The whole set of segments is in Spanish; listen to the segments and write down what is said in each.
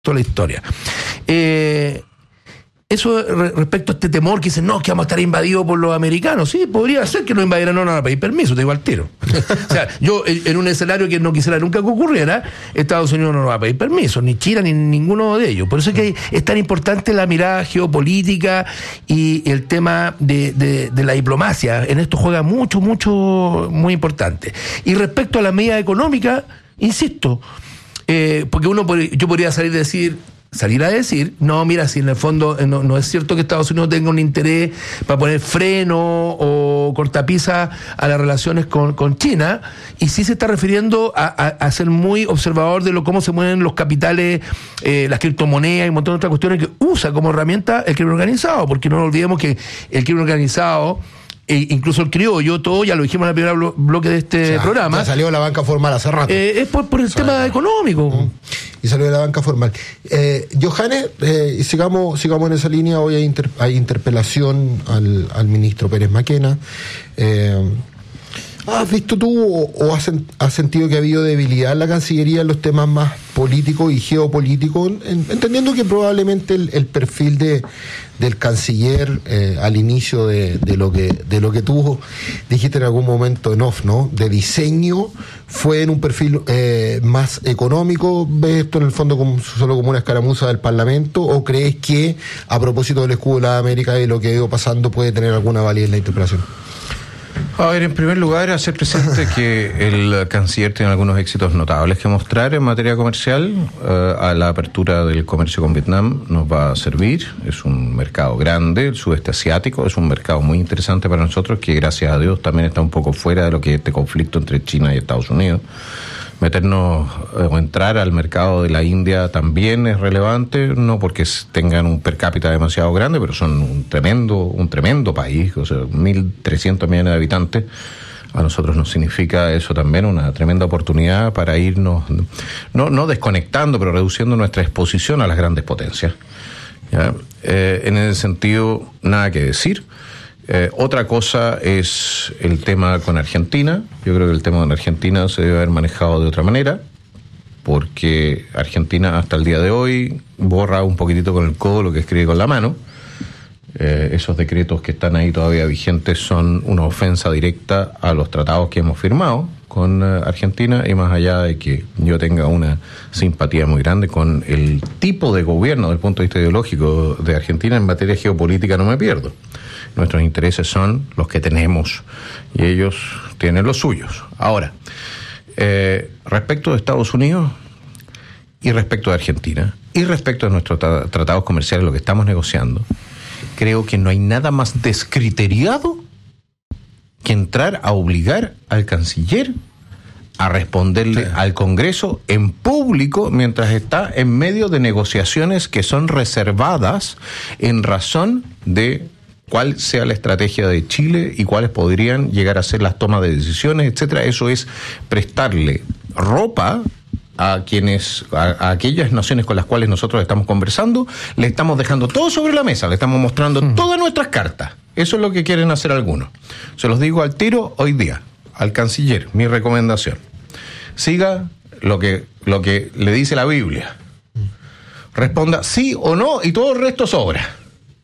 toda la historia. Eso respecto a este temor que dicen, no, que vamos a estar invadidos por los americanos. Sí, podría ser que nos invadieran, no van a pedir permiso, te digo al tiro. O sea, yo en un escenario que no quisiera nunca que ocurriera, Estados Unidos no nos va a pedir permiso, ni China, ni ninguno de ellos. Por eso es que es tan importante la mirada geopolítica y el tema de la diplomacia. En esto juega mucho, muy importante. Y respecto a la medida económica, insisto, porque yo podría salir a decir, no, mira, si en el fondo no es cierto que Estados Unidos tenga un interés para poner freno o cortapisa a las relaciones con China, y sí se está refiriendo a ser muy observador de cómo se mueven los capitales, las criptomonedas y un montón de otras cuestiones que usa como herramienta el crimen organizado, porque no nos olvidemos que el crimen organizado, incluso el criollo, todo ya lo dijimos en el primer bloque de este programa. Ya salió de la banca formal hace rato. Es por el tema económico. Y salió de la banca formal. Johannes, sigamos en esa línea. Hoy hay interpelación al ministro Pérez Maquena. ¿Has visto tú o has sentido que ha habido debilidad en la Cancillería en los temas más políticos y geopolíticos, entendiendo que probablemente el perfil del canciller al inicio de lo que tú dijiste en algún momento en off, ¿no?, de diseño, fue en un perfil más económico? ¿Ves esto en el fondo solo como una escaramuza del Parlamento, o crees que a propósito del escudo de la América y lo que ha ido pasando puede tener alguna validez en la interpelación? A ver, en primer lugar, hacer presente que el canciller tiene algunos éxitos notables que mostrar en materia comercial. A la apertura del comercio con Vietnam nos va a servir. Es un mercado grande, el sudeste asiático, es un mercado muy interesante para nosotros, que gracias a Dios también está un poco fuera de lo que es este conflicto entre China y Estados Unidos. Meternos o entrar al mercado de la India también es relevante, no porque tengan un per cápita demasiado grande, pero son un tremendo país, o sea, 1.300 millones de habitantes. A nosotros nos significa eso también una tremenda oportunidad para irnos, no desconectando, pero reduciendo nuestra exposición a las grandes potencias. ¿Ya? En ese sentido, nada que decir. Otra cosa es el tema con Argentina. Yo creo que el tema con Argentina se debe haber manejado de otra manera, porque Argentina hasta el día de hoy borra un poquitito con el codo lo que escribe con la mano. Esos decretos que están ahí todavía vigentes son una ofensa directa a los tratados que hemos firmado con Argentina, y más allá de que yo tenga una simpatía muy grande con el tipo de gobierno desde el punto de vista ideológico de Argentina, en materia geopolítica no me pierdo. Nuestros intereses son los que tenemos y ellos tienen los suyos. Ahora, respecto de Estados Unidos y respecto de Argentina y respecto de nuestros tratados comerciales, lo que estamos negociando, creo que no hay nada más descriteriado que entrar a obligar al canciller a responderle al Congreso en público mientras está en medio de negociaciones que son reservadas en razón de cuál sea la estrategia de Chile y cuáles podrían llegar a ser las tomas de decisiones, etcétera. Eso es prestarle ropa a aquellas naciones con las cuales nosotros estamos conversando. Le estamos dejando todo sobre la mesa, le estamos mostrando todas nuestras cartas. Eso es lo que quieren hacer algunos. Se los digo al tiro hoy día, al canciller, mi recomendación: siga lo que le dice la Biblia, responda sí o no y todo el resto sobra.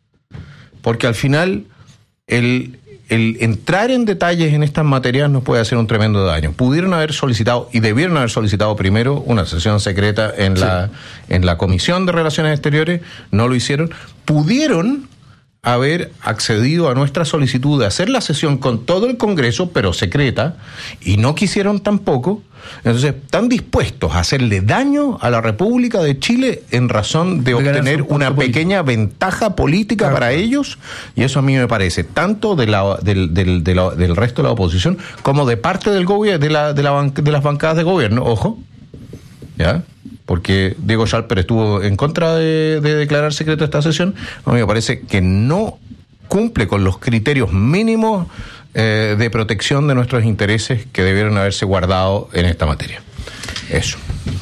Porque al final el entrar en detalles en estas materias nos puede hacer un tremendo daño. Pudieron haber solicitado y debieron haber solicitado primero una sesión secreta en la Comisión de Relaciones Exteriores, no lo hicieron. Pudieron haber accedido a nuestra solicitud de hacer la sesión con todo el Congreso, pero secreta, y no quisieron tampoco. Entonces, están dispuestos a hacerle daño a la República de Chile en razón de obtener una pequeña ventaja política para ellos, y eso a mí me parece, tanto del resto de la oposición como de parte del gobierno, de las bancadas de gobierno, ojo, ¿ya? Porque Diego Schalper estuvo en contra de declarar secreto esta sesión. A mí me parece que no cumple con los criterios mínimos de protección de nuestros intereses que debieron haberse guardado en esta materia. Eso.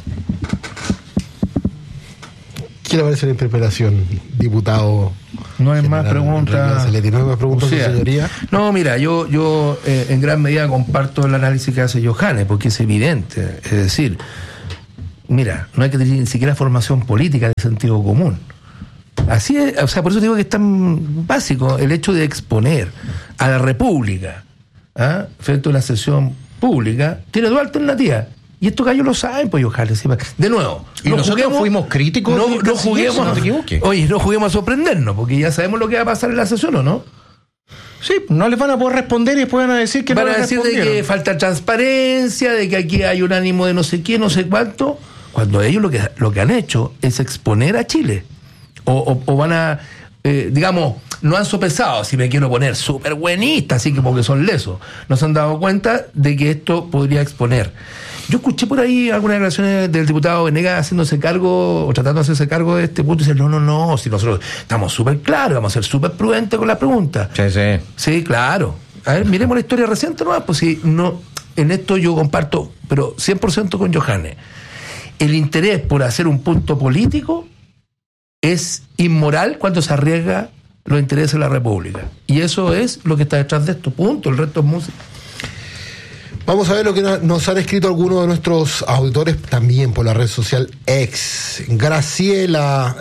¿Qué le parece la interpelación, diputado? No hay más preguntas. ¿No hay más preguntas, señoría? No, mira, yo en gran medida comparto el análisis que hace Johannes, porque es evidente. Es decir, Mira, no hay que tener ni siquiera formación política de sentido común. Así es, o sea, por eso digo que es tan básico el hecho de exponer a la República frente a una sesión pública. Tiene dos alternativas. Y estos gallos lo saben, pues ojalá. De nuevo, y nosotros fuimos críticos. No juguemos. Oye, no juguemos a sorprendernos, porque ya sabemos lo que va a pasar en la sesión, ¿o no? Sí, no les van a poder responder y después van a decir que van no a decir de que falta transparencia, de que aquí hay un ánimo de no sé qué, no sé cuánto, cuando ellos lo que han hecho es exponer a Chile. O van a, digamos, no han sopesado, si me quiero poner súper buenista, así que porque son lesos, no se han dado cuenta de que esto podría exponer. Yo escuché por ahí algunas declaraciones del diputado Venegas haciéndose cargo o tratando de hacerse cargo de este punto y dicen, no, si nosotros estamos súper claros, vamos a ser súper prudentes con la pregunta. Sí. Sí, claro. A ver, miremos la historia reciente nomás, pues si no, en esto yo comparto, pero 100% con Johannes. El interés por hacer un punto político es inmoral cuando se arriesga los intereses de la República. Y eso es lo que está detrás de esto, punto. El resto es música. Vamos a ver lo que nos han escrito algunos de nuestros auditores también por la red social X. Graciela,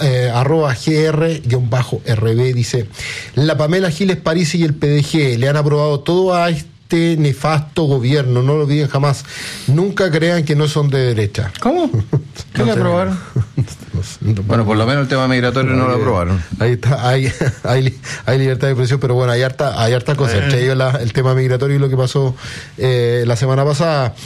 @gr_rb, dice: la Pamela Giles Parisi y el PDG le han aprobado todo a este nefasto gobierno, no lo olviden jamás. Nunca crean que no son de derecha. ¿Cómo? ¿Qué le aprobaron? Bueno, por lo menos el tema migratorio no lo aprobaron. Ahí está, hay libertad de expresión, pero bueno, hay harta cosa, entre ellos el tema migratorio y lo que pasó la semana pasada.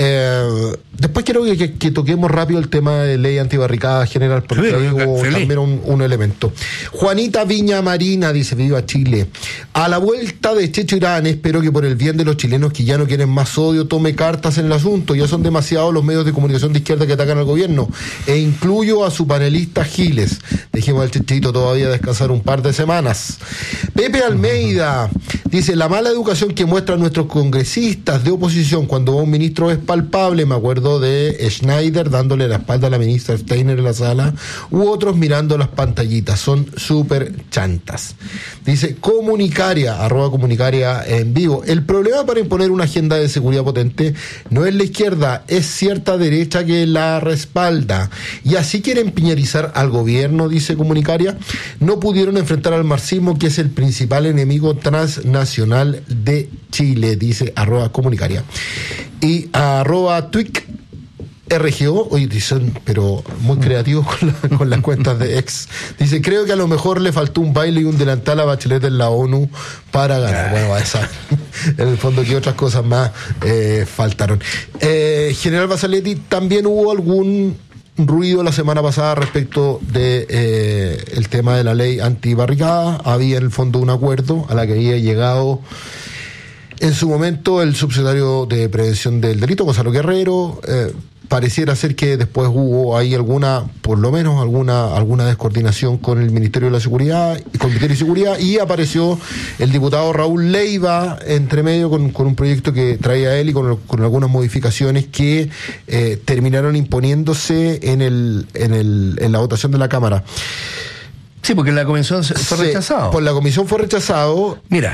Después quiero que toquemos rápido el tema de ley antibarricada general, porque hubo también un elemento. Juanita Viña Marina dice: viva Chile. A la vuelta de Checho Irán, espero que por el bien de los chilenos que ya no quieren más odio, tome cartas en el asunto. Ya son demasiados los medios de comunicación de izquierda que atacan al gobierno, e incluyo a su panelista Giles. Dejemos al Chechito todavía descansar un par de semanas. Pepe Almeida dice: la mala educación que muestran nuestros congresistas de oposición cuando un ministro es palpable. Me acuerdo de Schneider dándole la espalda a la ministra Steiner en la sala, u otros mirando las pantallitas. Son súper chantas. Dice Comunicaria, @Comunicaria en vivo: el problema para imponer una agenda de seguridad potente no es la izquierda, es cierta derecha que la respalda. Y así quieren piñarizar al gobierno, dice Comunicaria. No pudieron enfrentar al marxismo, que es el principal enemigo transnacional de Chile, dice @Comunicaria. Y @Twig RGO, hoy dicen, pero muy creativos con las cuentas de ex. Dice: creo que a lo mejor le faltó un baile y un delantal a Bachelet en la ONU para ganar. Bueno, esa, en el fondo, que otras cosas más faltaron. General Basaletti, también hubo algún ruido la semana pasada respecto de el tema de la ley antibarricada. Había en el fondo un acuerdo a la que había llegado en su momento el subsecretario de Prevención del Delito, Gonzalo Guerrero. Pareciera ser que después hubo ahí por lo menos alguna descoordinación con el Ministerio de la Seguridad, con el Ministerio de Seguridad, y apareció el diputado Raúl Leiva entre medio con un proyecto que traía él y con algunas modificaciones que terminaron imponiéndose en la votación de la Cámara. Sí, porque la comisión fue rechazado. Por la comisión fue rechazado. Mira.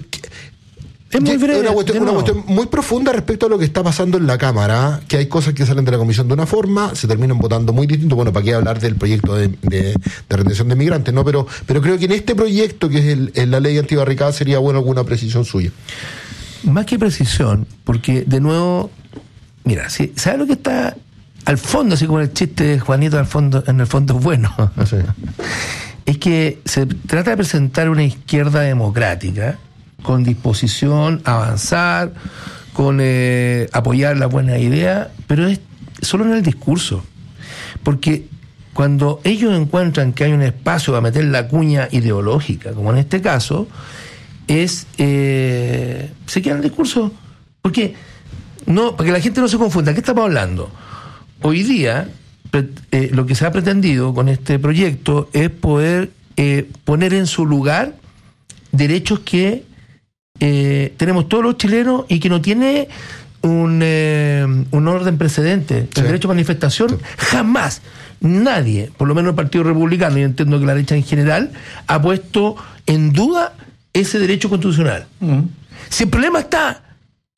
Es muy breve, una cuestión muy profunda respecto a lo que está pasando en la Cámara, que hay cosas que salen de la comisión de una forma, se terminan votando muy distinto. Bueno, ¿para qué hablar del proyecto de retención de migrantes? ¿No? Pero creo que en este proyecto, que es la ley antibarricada, sería bueno alguna precisión suya. Más que precisión, porque de nuevo, mira, ¿sabes lo que está al fondo? Así como el chiste de Juanito, en el fondo es bueno. Sí. Es que se trata de presentar una izquierda democrática con disposición a avanzar, con apoyar la buena idea, pero es solo en el discurso. Porque cuando ellos encuentran que hay un espacio para meter la cuña ideológica, como en este caso, se queda en el discurso. Porque para que la gente no se confunda, ¿qué estamos hablando? Hoy día, lo que se ha pretendido con este proyecto es poder poner en su lugar derechos que tenemos todos los chilenos y que no tiene un orden precedente. El derecho a manifestación, jamás nadie, por lo menos el Partido Republicano, y entiendo que la derecha en general, ha puesto en duda ese derecho constitucional. Si el problema está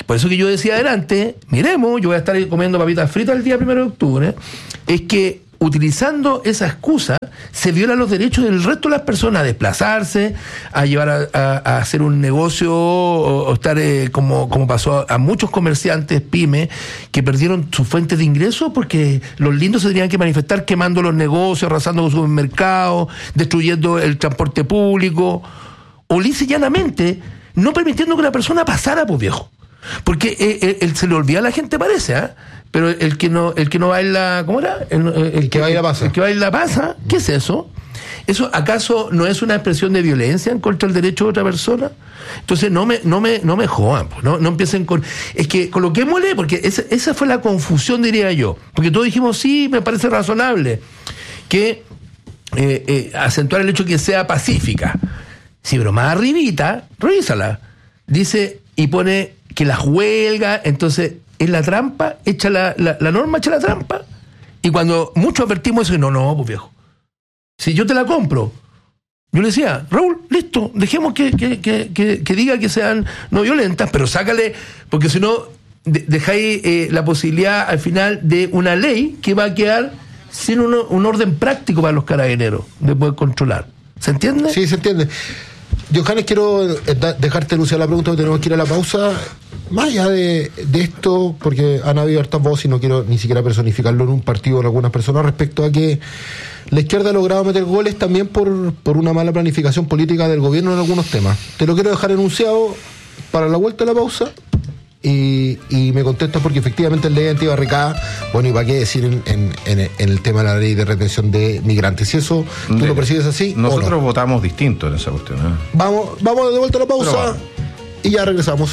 Por eso que yo decía adelante, miremos, yo voy a estar comiendo papitas fritas el día 1 de octubre, es que utilizando esa excusa se violan los derechos del resto de las personas a desplazarse, a llevar a hacer un negocio o estar como pasó a muchos comerciantes, pymes, que perdieron sus fuentes de ingresos porque los lindos se tenían que manifestar quemando los negocios, arrasando los supermercados, destruyendo el transporte público, o lisa y llanamente no permitiendo que una persona pasara, pues viejo. Porque se le olvida a la gente, parece, ¿eh? Pero el que no baila, ¿cómo era? El que baila pasa. El que baila pasa, ¿qué es eso? ¿Eso acaso no es una expresión de violencia en contra del derecho de otra persona? Entonces no me jodan, no empiecen con... Es que coloquémosle, porque esa fue la confusión, diría yo. Porque todos dijimos, sí, me parece razonable que acentuar el hecho de que sea pacífica. Sí, pero más arribita, revísala. Dice y pone que las huelgas, entonces... es la trampa, echa la norma, echa la trampa. Y cuando muchos advertimos eso, no, pues viejo, si yo te la compro, yo le decía, Raúl, listo, dejemos que diga que sean no violentas, pero sácale, porque si no, dejáis la posibilidad al final de una ley que va a quedar sin un orden práctico para los carabineros de poder controlar. ¿Se entiende? Sí, se entiende. Johannes, quiero dejarte enunciar la pregunta, porque tenemos que ir a la pausa. Más allá de esto, porque han habido hartas voces y no quiero ni siquiera personificarlo en un partido o en algunas personas, respecto a que la izquierda ha logrado meter goles también por una mala planificación política del gobierno en algunos temas. Te lo quiero dejar enunciado para la vuelta de la pausa y me contestas, porque efectivamente la ley antibarricada, bueno, y para qué decir en el tema de la ley de retención de migrantes. Si eso tú lo percibes así, nosotros no. Votamos distinto en esa cuestión, ¿eh? Vamos de vuelta a la pausa y ya regresamos.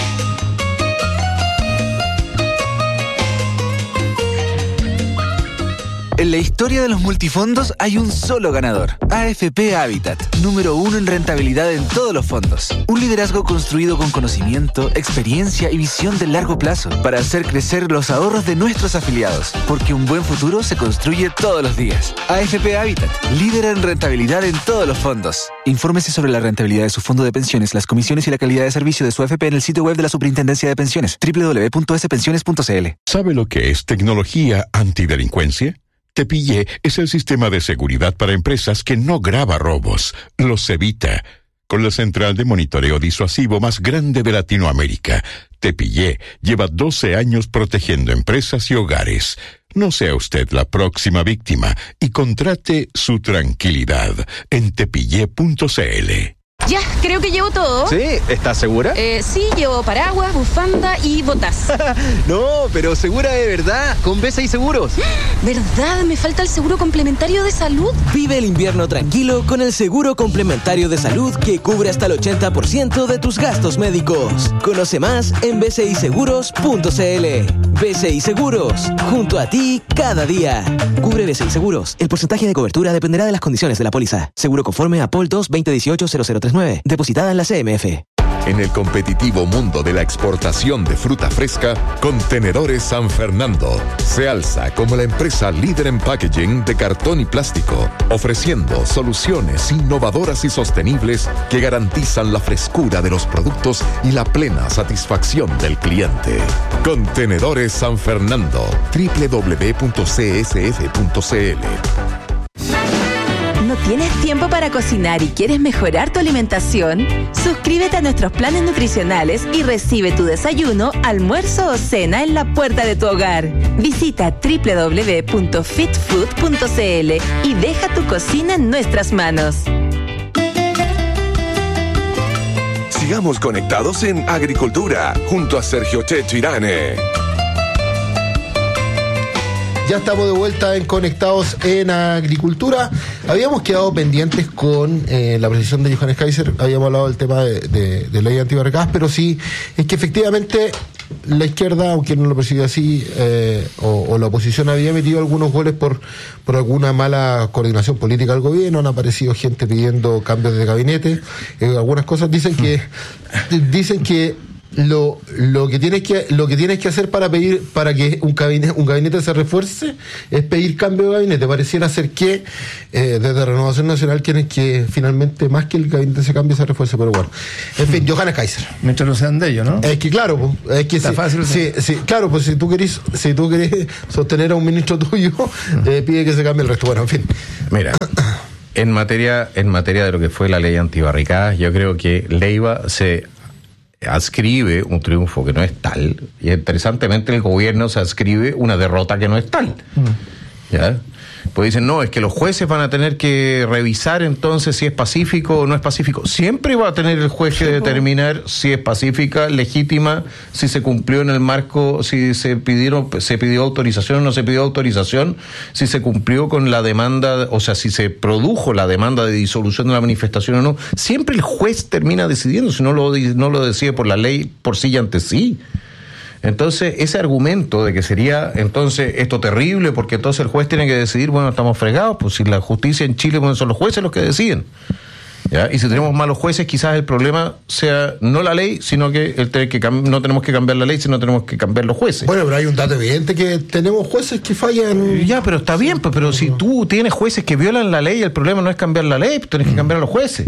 En la historia de los multifondos hay un solo ganador, AFP Habitat, número 1 en rentabilidad en todos los fondos. Un liderazgo construido con conocimiento, experiencia y visión de largo plazo para hacer crecer los ahorros de nuestros afiliados, porque un buen futuro se construye todos los días. AFP Habitat, líder en rentabilidad en todos los fondos. Infórmese sobre la rentabilidad de su fondo de pensiones, las comisiones y la calidad de servicio de su AFP en el sitio web de la Superintendencia de Pensiones, www.spensiones.cl. ¿Sabe lo que es tecnología antidelincuencia? Tepillé es el sistema de seguridad para empresas que no graba robos, los evita. Con la central de monitoreo disuasivo más grande de Latinoamérica, Tepillé lleva 12 años protegiendo empresas y hogares. No sea usted la próxima víctima y contrate su tranquilidad en tepillé.cl. Ya, creo que llevo todo. ¿Sí? ¿Estás segura? Sí, llevo paraguas, bufanda y botas. No, pero segura de verdad, con BCI Seguros. ¿Verdad? Me falta el seguro complementario de salud. Vive el invierno tranquilo con el seguro complementario de salud que cubre hasta el 80% de tus gastos médicos. Conoce más en bciseguros.cl. BCI Seguros, junto a ti cada día. Cubre BCI Seguros. El porcentaje de cobertura dependerá de las condiciones de la póliza. Seguro conforme a POL 2-2018-0039. Depositada en la CMF. En el competitivo mundo de la exportación de fruta fresca, Contenedores San Fernando se alza como la empresa líder en packaging de cartón y plástico, ofreciendo soluciones innovadoras y sostenibles que garantizan la frescura de los productos y la plena satisfacción del cliente. Contenedores San Fernando, www.csf.cl. ¿No tienes tiempo para cocinar y quieres mejorar tu alimentación? Suscríbete a nuestros planes nutricionales y recibe tu desayuno, almuerzo o cena en la puerta de tu hogar. Visita www.fitfood.cl y deja tu cocina en nuestras manos. Sigamos conectados en Agricultura, junto a Sergio Checho Irane. Ya estamos de vuelta en Conectados en Agricultura. Habíamos quedado pendientes con la precisión de Johannes Kaiser. Habíamos hablado del tema de ley antibarricadas, pero sí, es que efectivamente la izquierda, aunque no lo percibe así, o la oposición había metido algunos goles por alguna mala coordinación política del gobierno. Han aparecido gente pidiendo cambios de gabinete. Algunas cosas dicen que lo que tienes que hacer para que un gabinete se refuerce es pedir cambio de gabinete. Pareciera ser que desde Renovación Nacional quieren que finalmente más que el gabinete se cambie se refuerce, pero bueno. En fin, Johannes Kaiser. Mientras no sean de ellos, ¿no? Es que claro, es que está fácil. Sí, claro, pues si tú querés sostener a un ministro tuyo, pide que se cambie el resto. Bueno, en fin. Mira, en materia de lo que fue la ley antibarricadas, yo creo que Leiva se adscribe un triunfo que no es tal, y interesantemente el gobierno se adscribe una derrota que no es tal. ¿Ya? Pues dicen, no, es que los jueces van a tener que revisar entonces si es pacífico o no es pacífico. Siempre va a tener el juez que determinar si es pacífica, legítima, si se cumplió en el marco, si se pidió autorización o no se pidió autorización, si se cumplió con la demanda, o sea, si se produjo la demanda de disolución de la manifestación o no. Siempre el juez termina decidiendo, si no lo decide por la ley por sí y ante sí. Entonces, ese argumento de que sería entonces esto terrible porque entonces el juez tiene que decidir, bueno, estamos fregados, pues si la justicia en Chile, bueno, son los jueces los que deciden. ¿Ya? Y si tenemos malos jueces, quizás el problema sea no la ley, sino que no tenemos que cambiar la ley, sino tenemos que cambiar los jueces. Bueno, pero hay un dato evidente que tenemos jueces que fallan. Ya, pero está bien, pues, pero si tú tienes jueces que violan la ley, el problema no es cambiar la ley, tienes que cambiar a los jueces.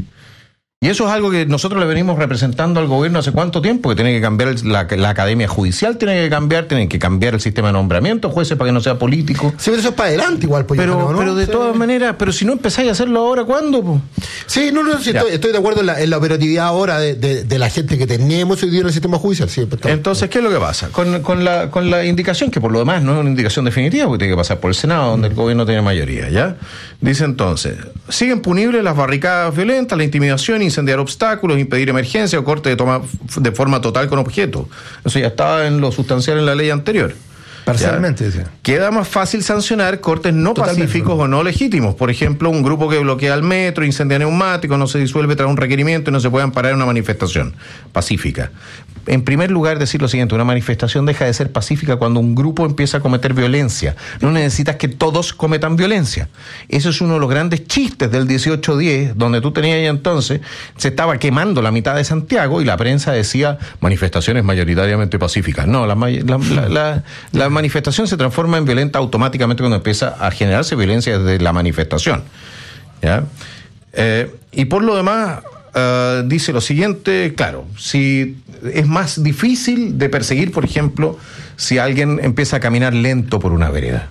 Y eso es algo que nosotros le venimos representando al gobierno hace cuánto tiempo, que tiene que cambiar la academia judicial, tienen que cambiar el sistema de nombramiento de jueces para que no sea político. Sí, pero eso es para adelante igual. Pues pero, ¿no? Pero de todas maneras, pero si no empezáis a hacerlo ahora, ¿cuándo? Po? Sí, sí, estoy de acuerdo en la operatividad ahora de la gente que tenemos hoy día en el sistema judicial. Sí, entonces, ¿qué es lo que pasa? Con la indicación, que por lo demás no es una indicación definitiva, porque tiene que pasar por el Senado, donde el gobierno tiene mayoría, ¿ya? Dice entonces, siguen punibles las barricadas violentas, la intimidación, incendiar obstáculos, impedir emergencia o corte de toma de forma total con objeto. Eso ya estaba en lo sustancial en la ley anterior. Parcialmente, decía. Queda más fácil sancionar cortes no pacíficos o no legítimos. Por ejemplo, un grupo que bloquea el metro, incendia neumáticos, no se disuelve tras un requerimiento y no se puede amparar en una manifestación pacífica. En primer lugar, decir lo siguiente: una manifestación deja de ser pacífica cuando un grupo empieza a cometer violencia. No necesitas que todos cometan violencia. Eso es uno de los grandes chistes del 1810, donde tú tenías ahí entonces, se estaba quemando la mitad de Santiago y la prensa decía manifestaciones mayoritariamente pacíficas. No, la manifestación se transforma en violenta automáticamente cuando empieza a generarse violencia desde la manifestación. ¿Ya? Y por lo demás, dice lo siguiente, claro, si es más difícil de perseguir, por ejemplo, si alguien empieza a caminar lento por una vereda.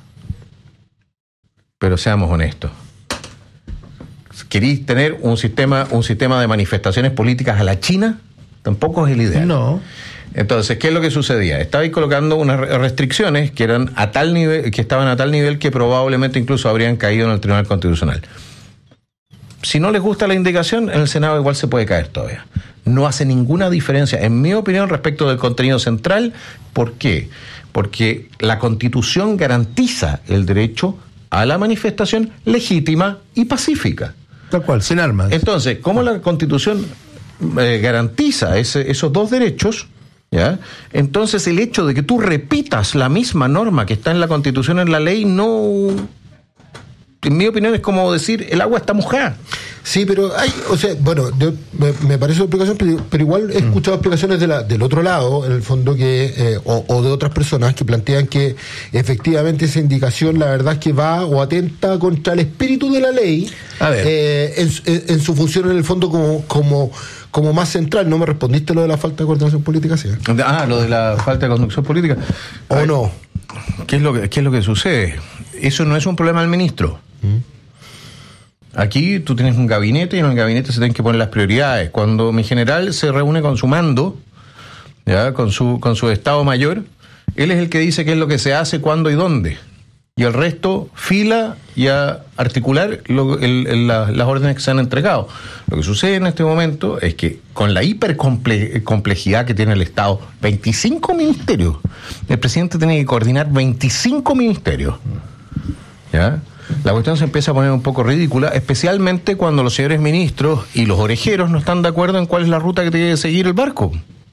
Pero seamos honestos. ¿Queréis tener un sistema de manifestaciones políticas a la China? Tampoco es el ideal. No. Entonces, ¿qué es lo que sucedía? Estabais colocando unas restricciones que eran a tal nivel, que estaban a tal nivel que probablemente incluso habrían caído en el Tribunal Constitucional. Si no les gusta la indicación, en el Senado igual se puede caer todavía. No hace ninguna diferencia, en mi opinión, respecto del contenido central. ¿Por qué? Porque la Constitución garantiza el derecho a la manifestación legítima y pacífica. Tal cual, sin armas. Entonces, ¿cómo la Constitución garantiza esos dos derechos? ¿Ya? Entonces, el hecho de que tú repitas la misma norma que está en la Constitución, en la ley, no... En mi opinión es como decir, el agua está mojada. Sí, pero hay, me parece una explicación, pero igual he escuchado explicaciones del otro lado, en el fondo, que o de otras personas que plantean que efectivamente esa indicación, la verdad es que va o atenta contra el espíritu de la ley, en su función en el fondo como más central. No me respondiste lo de la falta de coordinación política, ¿sí? Lo de la falta de conducción política. ¿O no? ¿Qué es lo que sucede? Eso no es un problema del ministro. Aquí tú tienes un gabinete y en el gabinete se tienen que poner las prioridades. Cuando mi general se reúne con su mando, ¿ya? Con su estado mayor, él es el que dice qué es lo que se hace, cuándo y dónde. Y el resto fila y a articular las órdenes que se han entregado. Lo que sucede en este momento es que con la hipercomplejidad que tiene el Estado, 25 ministerios, el presidente tiene que coordinar 25 ministerios. ¿Ya? La cuestión se empieza a poner un poco ridícula, especialmente cuando los señores ministros y los orejeros no están de acuerdo en cuál es la ruta que tiene que seguir el barco.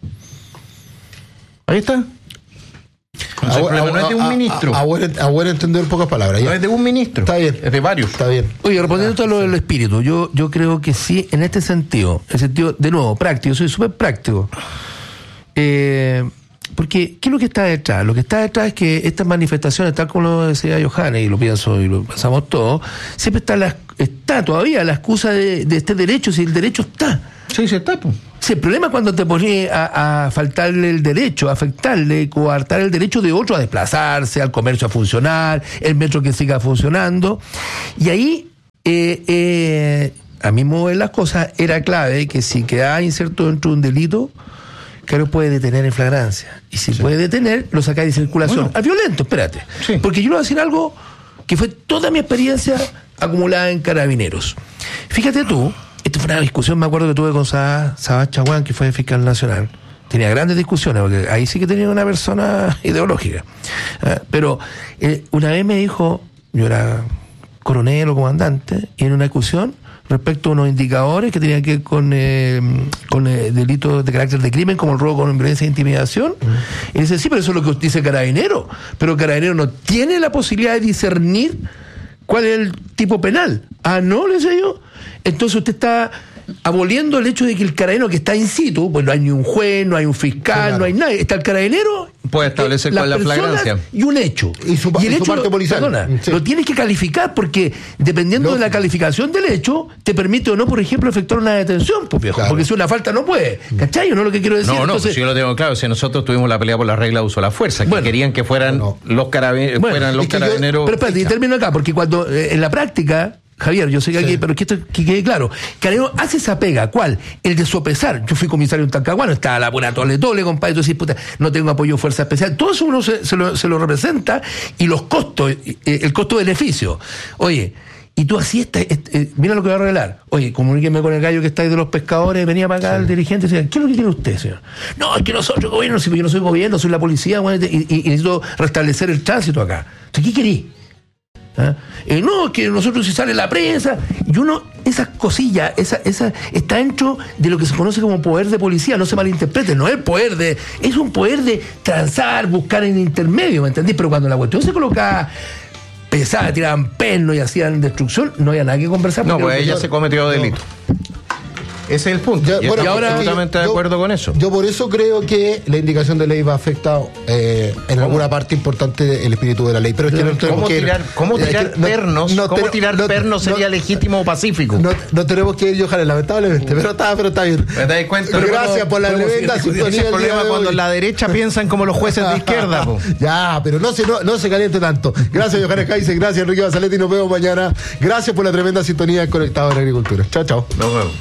Ahí está. Entonces, el problema no es de un ministro. A buen entender, pocas palabras. No es de un ministro. Está bien. Es de varios. Está bien. Oye, respondiendo a lo del espíritu, yo creo que sí, en este sentido, de nuevo, práctico, soy súper práctico. Porque, ¿qué es lo que está detrás? Lo que está detrás es que estas manifestaciones, tal como lo decía Johannes, y lo pienso y lo pensamos todos, siempre está todavía la excusa de este derecho, si el derecho está. Sí, está, pues. Sí, el problema es cuando te pones a faltarle el derecho, a afectarle, coartar el derecho de otro a desplazarse, al comercio a funcionar, el metro que siga funcionando. Y ahí, a mi modo de ver las cosas, era clave que si quedaba inserto dentro de un delito, que lo puede detener en flagrancia. Y si puede detener, lo saca de circulación. Al violento, espérate. Sí. Porque yo le voy a decir algo que fue toda mi experiencia acumulada en Carabineros. Fíjate tú, esta fue una discusión, me acuerdo que tuve con Sabás Chaguán, que fue fiscal nacional. Tenía grandes discusiones, porque ahí sí que tenía una persona ideológica. Pero una vez me dijo, yo era coronel o comandante, y en una discusión respecto a unos indicadores que tenían que ver con delitos de carácter de crimen, como el robo con violencia e intimidación. Y dice, sí, pero eso es lo que dice Carabinero. Pero Carabinero no tiene la posibilidad de discernir cuál es el tipo penal. Ah, no, le decía yo. Entonces usted está aboliendo el hecho de que el carabinero que está in situ, pues no hay ni un juez, no hay un fiscal, claro, no hay nadie. Está el carabinero, puede establecer cuál es la flagrancia y un hecho. Y el hecho parte policial. Perdona, lo tienes que calificar, porque dependiendo de la calificación del hecho, te permite o no, por ejemplo, efectuar una detención, pues viejo. Claro. Porque si una falta no puede. ¿Cachai? ¿No es lo que quiero decir? No, Entonces, pues yo lo tengo claro. Si nosotros tuvimos la pelea por la regla de uso de la fuerza, que querían que fueran los carabineros. Pero espérate, y termino acá, porque cuando en la práctica, Javier, yo sé que aquí, pero que quede claro, Carabinero hace esa pega, ¿cuál? El de sopesar. Yo fui comisario en Talcahuano, estaba la buena tole, compadre, entonces, puta, no tengo apoyo de fuerza especial. Todo eso uno se lo representa, y los costos, el costo-beneficio. Oye, y tú así mira lo que voy a revelar. Oye, comuníqueme con el gallo que está ahí de los pescadores, venía para acá el dirigente, y decía, ¿qué es lo que quiere usted, señor? No, es que nosotros, gobierno, si yo no soy gobierno, soy la policía, bueno, y necesito restablecer el tránsito acá. Entonces, ¿qué querís? No, que nosotros si sale la prensa, y uno, esas cosillas, esa está dentro de lo que se conoce como poder de policía, no se malinterprete, no es es un poder de transar, buscar en intermedio, ¿me entendís? Pero cuando la cuestión se colocaba pesada, tiraban pernos y hacían destrucción, no había nada que conversar. No, pues ella se cometió delito. Ese es el punto. Yo estoy absolutamente de acuerdo con eso. Yo por eso creo que la indicación de ley va a afectar en alguna parte importante el espíritu de la ley. Pero es que no tenemos ¿Cómo tirar pernos? ¿Cómo tirar pernos sería legítimo o pacífico? No tenemos que ir, Johannes, lamentablemente. Pero está bien. ¿Me das cuenta? Pero gracias por la tremenda sintonía. Ese es el problema cuando la derecha piensan como los jueces de izquierda. Ya, pero no se caliente tanto. Gracias, Johannes Kaiser. Gracias, Enrique Basaletti. Nos vemos mañana. Gracias por la tremenda sintonía Conectados en Agricultura. Chao. Nos vemos.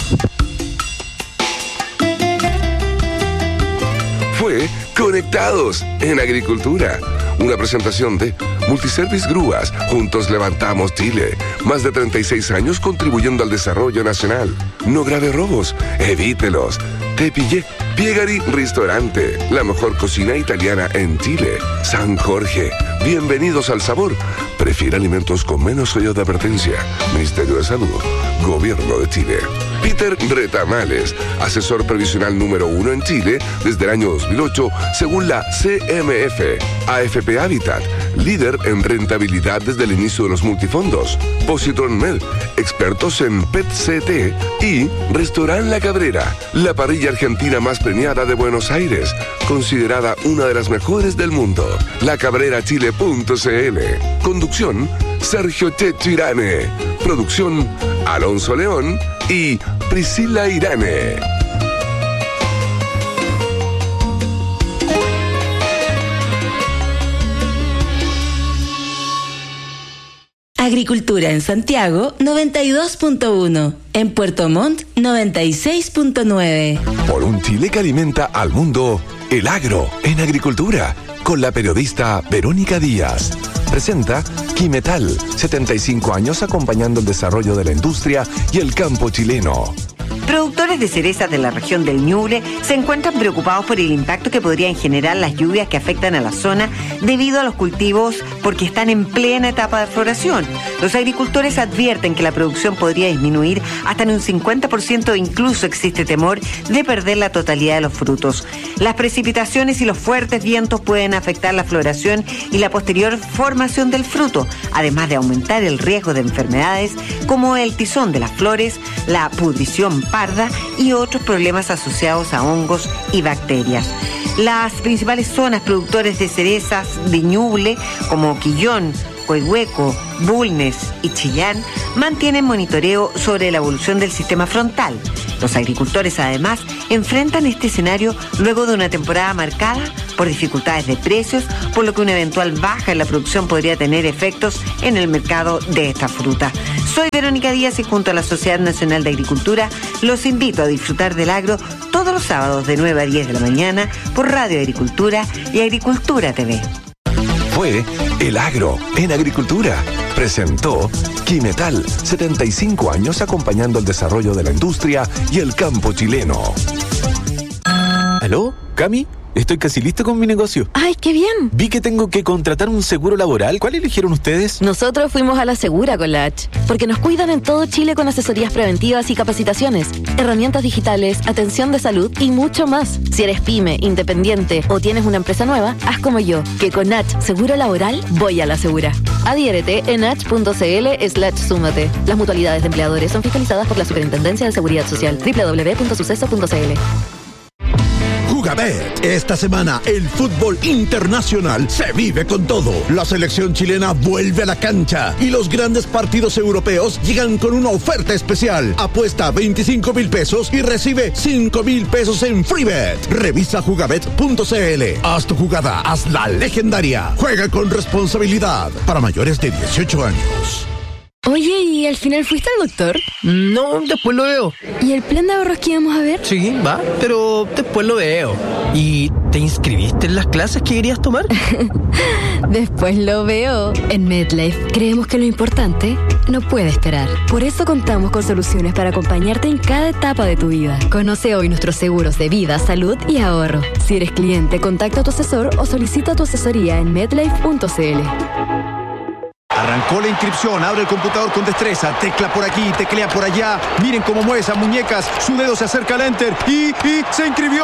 Fue Conectados en Agricultura, una presentación de Multiservice Grúas. Juntos levantamos Chile. Más de 36 años contribuyendo al desarrollo nacional. No grave robos, evítelos. Te pillé. Piegari Ristorante, la mejor cocina italiana en Chile. San Jorge, bienvenidos al sabor. Prefiere alimentos con menos sello de advertencia. Ministerio de Salud, Gobierno de Chile. Peter Retamales, asesor previsional número 1 en Chile desde el año 2008, según la CMF. AFP Habitat, líder en rentabilidad desde el inicio de los multifondos. Positron Med, expertos en PET-CT. Y Restaurant La Cabrera, la parrilla argentina más premiada de Buenos Aires, considerada una de las mejores del mundo. lacabrerachile.cl. Conducción, Sergio Checho Irane. Producción, Alonso León y Priscila Irane. Agricultura en Santiago 92.1, en Puerto Montt 96.9. Por un Chile que alimenta al mundo, el agro en agricultura, con la periodista Verónica Díaz. Presenta Quimetal, 75 años acompañando el desarrollo de la industria y el campo chileno. Productores de cerezas de la región del Ñuble se encuentran preocupados por el impacto que podrían generar las lluvias que afectan a la zona debido a los cultivos porque están en plena etapa de floración. Los agricultores advierten que la producción podría disminuir hasta en un 50% e incluso existe temor de perder la totalidad de los frutos. Las precipitaciones y los fuertes vientos pueden afectar la floración y la posterior formación del fruto, además de aumentar el riesgo de enfermedades como el tizón de las flores, la pudrición figuración parda y otros problemas asociados a hongos y bacterias. Las principales zonas productores de cerezas de Ñuble, como Quillón, Coihueco, Bulnes y Chillán, mantienen monitoreo sobre la evolución del sistema frontal. Los agricultores, además, enfrentan este escenario luego de una temporada marcada por dificultades de precios, por lo que una eventual baja en la producción podría tener efectos en el mercado de esta fruta. Soy Verónica Díaz y junto a la Sociedad Nacional de Agricultura los invito a disfrutar del agro todos los sábados de 9 a 10 de la mañana por Radio Agricultura y Agricultura TV. Fue El Agro en Agricultura. Presentó Quimetal, 75 años acompañando el desarrollo de la industria y el campo chileno. ¿Aló, Cami? Estoy casi listo con mi negocio. ¡Ay, qué bien! Vi que tengo que contratar un seguro laboral. ¿Cuál eligieron ustedes? Nosotros fuimos a la Segura con la H, porque nos cuidan en todo Chile con asesorías preventivas y capacitaciones, herramientas digitales, atención de salud y mucho más. Si eres pyme, independiente o tienes una empresa nueva, haz como yo, que con H Seguro Laboral voy a la Segura. Adhiérete en h.cl/súmate. Las mutualidades de empleadores son fiscalizadas por la Superintendencia de Seguridad Social. www.suceso.cl. Jugabet. Esta semana el fútbol internacional se vive con todo. La selección chilena vuelve a la cancha y los grandes partidos europeos llegan con una oferta especial. Apuesta 25,000 pesos y recibe 5,000 pesos en FreeBet. Revisa jugabet.cl. Haz tu jugada, haz la legendaria. Juega con responsabilidad. Para mayores de 18 años. Oye, ¿y al final fuiste al doctor? No, después lo veo. ¿Y el plan de ahorros que íbamos a ver? Sí, va, pero después lo veo. ¿Y te inscribiste en las clases que querías tomar? Después lo veo. En MedLife creemos que lo importante no puede esperar. Por eso contamos con soluciones para acompañarte en cada etapa de tu vida. Conoce hoy nuestros seguros de vida, salud y ahorro. Si eres cliente, contacta a tu asesor o solicita tu asesoría en medlife.cl. Arrancó la inscripción, abre el computador con destreza, tecla por aquí, teclea por allá. Miren cómo mueve esas muñecas, su dedo se acerca al enter y se inscribió.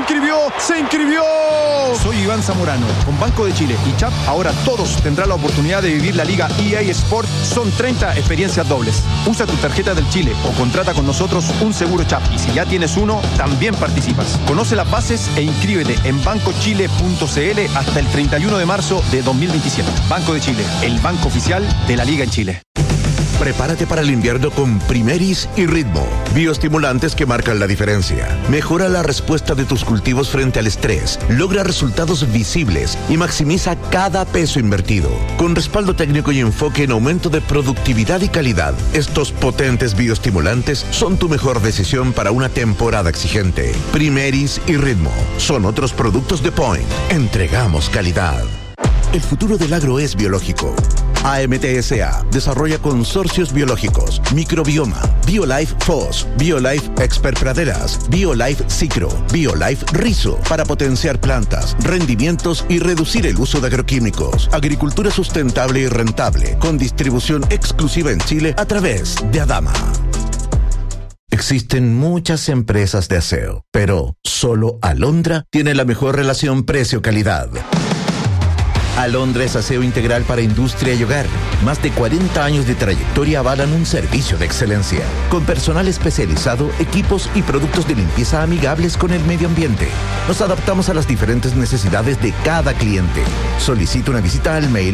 Soy Iván Zamorano, con Banco de Chile y CHAP, ahora todos tendrán la oportunidad de vivir la Liga EA Sport. Son 30 experiencias dobles. Usa tu tarjeta del Chile o contrata con nosotros un seguro CHAP. Y si ya tienes uno, también participas. Conoce las bases e inscríbete en bancochile.cl hasta el 31 de marzo de 2027. Banco de Chile, el banco oficial de la Liga en Chile. Prepárate para el invierno con Primeris y Ritmo, bioestimulantes que marcan la diferencia. Mejora la respuesta de tus cultivos frente al estrés, logra resultados visibles y maximiza cada peso invertido. Con respaldo técnico y enfoque en aumento de productividad y calidad, estos potentes bioestimulantes son tu mejor decisión para una temporada exigente. Primeris y Ritmo son otros productos de Point. Entregamos calidad. El futuro del agro es biológico. AMTSA desarrolla consorcios biológicos, Microbioma, BioLife FOS, BioLife Expert Praderas, BioLife Cicro, BioLife Rizo, para potenciar plantas, rendimientos y reducir el uso de agroquímicos. Agricultura sustentable y rentable, con distribución exclusiva en Chile a través de Adama. Existen muchas empresas de aseo, pero solo Alondra tiene la mejor relación precio-calidad. Alondra es aseo integral para industria y hogar. Más de 40 años de trayectoria avalan un servicio de excelencia, con personal especializado, equipos y productos de limpieza amigables con el medio ambiente. Nos adaptamos a las diferentes necesidades de cada cliente. Solicita una visita al mail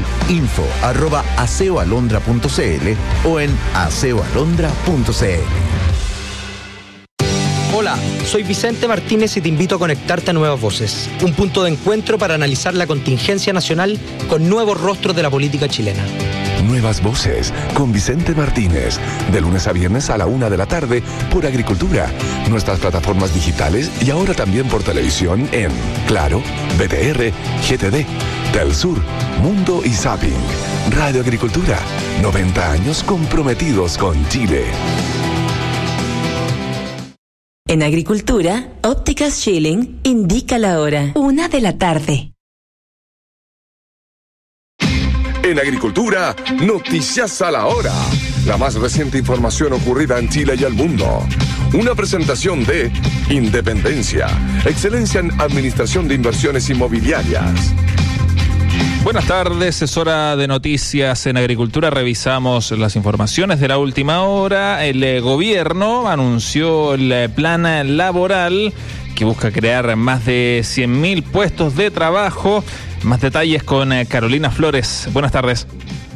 info@aseoalondra.cl o en aseoalondra.cl. Hola, soy Vicente Martínez y te invito a conectarte a Nuevas Voces, un punto de encuentro para analizar la contingencia nacional con nuevos rostros de la política chilena. Nuevas Voces con Vicente Martínez, de lunes a viernes a la 1 de la tarde por Agricultura, nuestras plataformas digitales y ahora también por televisión en Claro, BTR, GTD, Telsur, Mundo y Zapping. Radio Agricultura, 90 años comprometidos con Chile. En Agricultura, Ópticas Schilling indica la hora, 1 de la tarde. En Agricultura, noticias a la hora. La más reciente información ocurrida en Chile y el mundo. Una presentación de Independencia, excelencia en administración de inversiones inmobiliarias. Buenas tardes, es hora de noticias en agricultura. Revisamos las informaciones de la última hora. El gobierno anunció el plan laboral que busca crear más de 100.000 puestos de trabajo. Más detalles con Carolina Flores. Buenas tardes.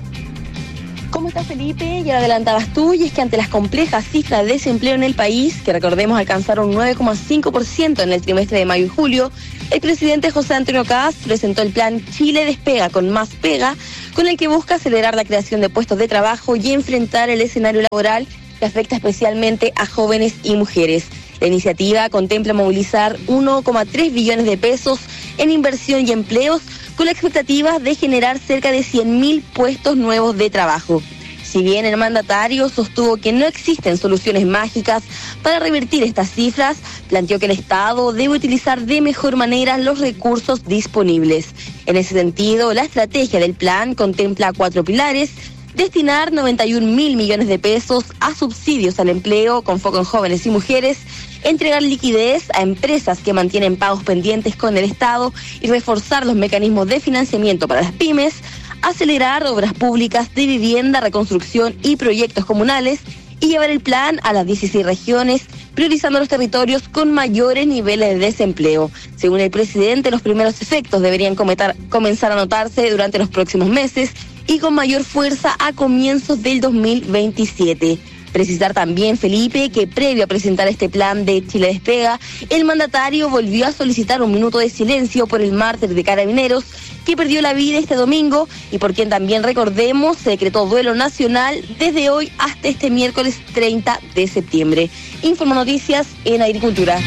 ¿Cómo estás, Felipe? Ya lo adelantabas tú, y es que ante las complejas cifras de desempleo en el país, que recordemos alcanzaron un 9,5% en el trimestre de mayo y julio, el presidente José Antonio Kast presentó el plan Chile Despega con más pega, con el que busca acelerar la creación de puestos de trabajo y enfrentar el escenario laboral que afecta especialmente a jóvenes y mujeres. La iniciativa contempla movilizar 1,3 billones de pesos en inversión y empleos, con la expectativa de generar cerca de 100.000 puestos nuevos de trabajo. Si bien el mandatario sostuvo que no existen soluciones mágicas para revertir estas cifras, planteó que el Estado debe utilizar de mejor manera los recursos disponibles. En ese sentido, la estrategia del plan contempla 4 pilares: destinar 91.000 millones de pesos a subsidios al empleo con foco en jóvenes y mujeres, entregar liquidez a empresas que mantienen pagos pendientes con el Estado y reforzar los mecanismos de financiamiento para las pymes, acelerar obras públicas de vivienda, reconstrucción y proyectos comunales, y llevar el plan a las 16 regiones, priorizando los territorios con mayores niveles de desempleo. Según el presidente, los primeros efectos deberían comenzar a notarse durante los próximos meses y con mayor fuerza a comienzos del 2027. Precisar también, Felipe, que previo a presentar este plan de Chile Despega, el mandatario volvió a solicitar un minuto de silencio por el mártir de Carabineros, que perdió la vida este domingo y por quien también, recordemos, se decretó duelo nacional desde hoy hasta este miércoles 30 de septiembre. Informo Noticias en Agricultura.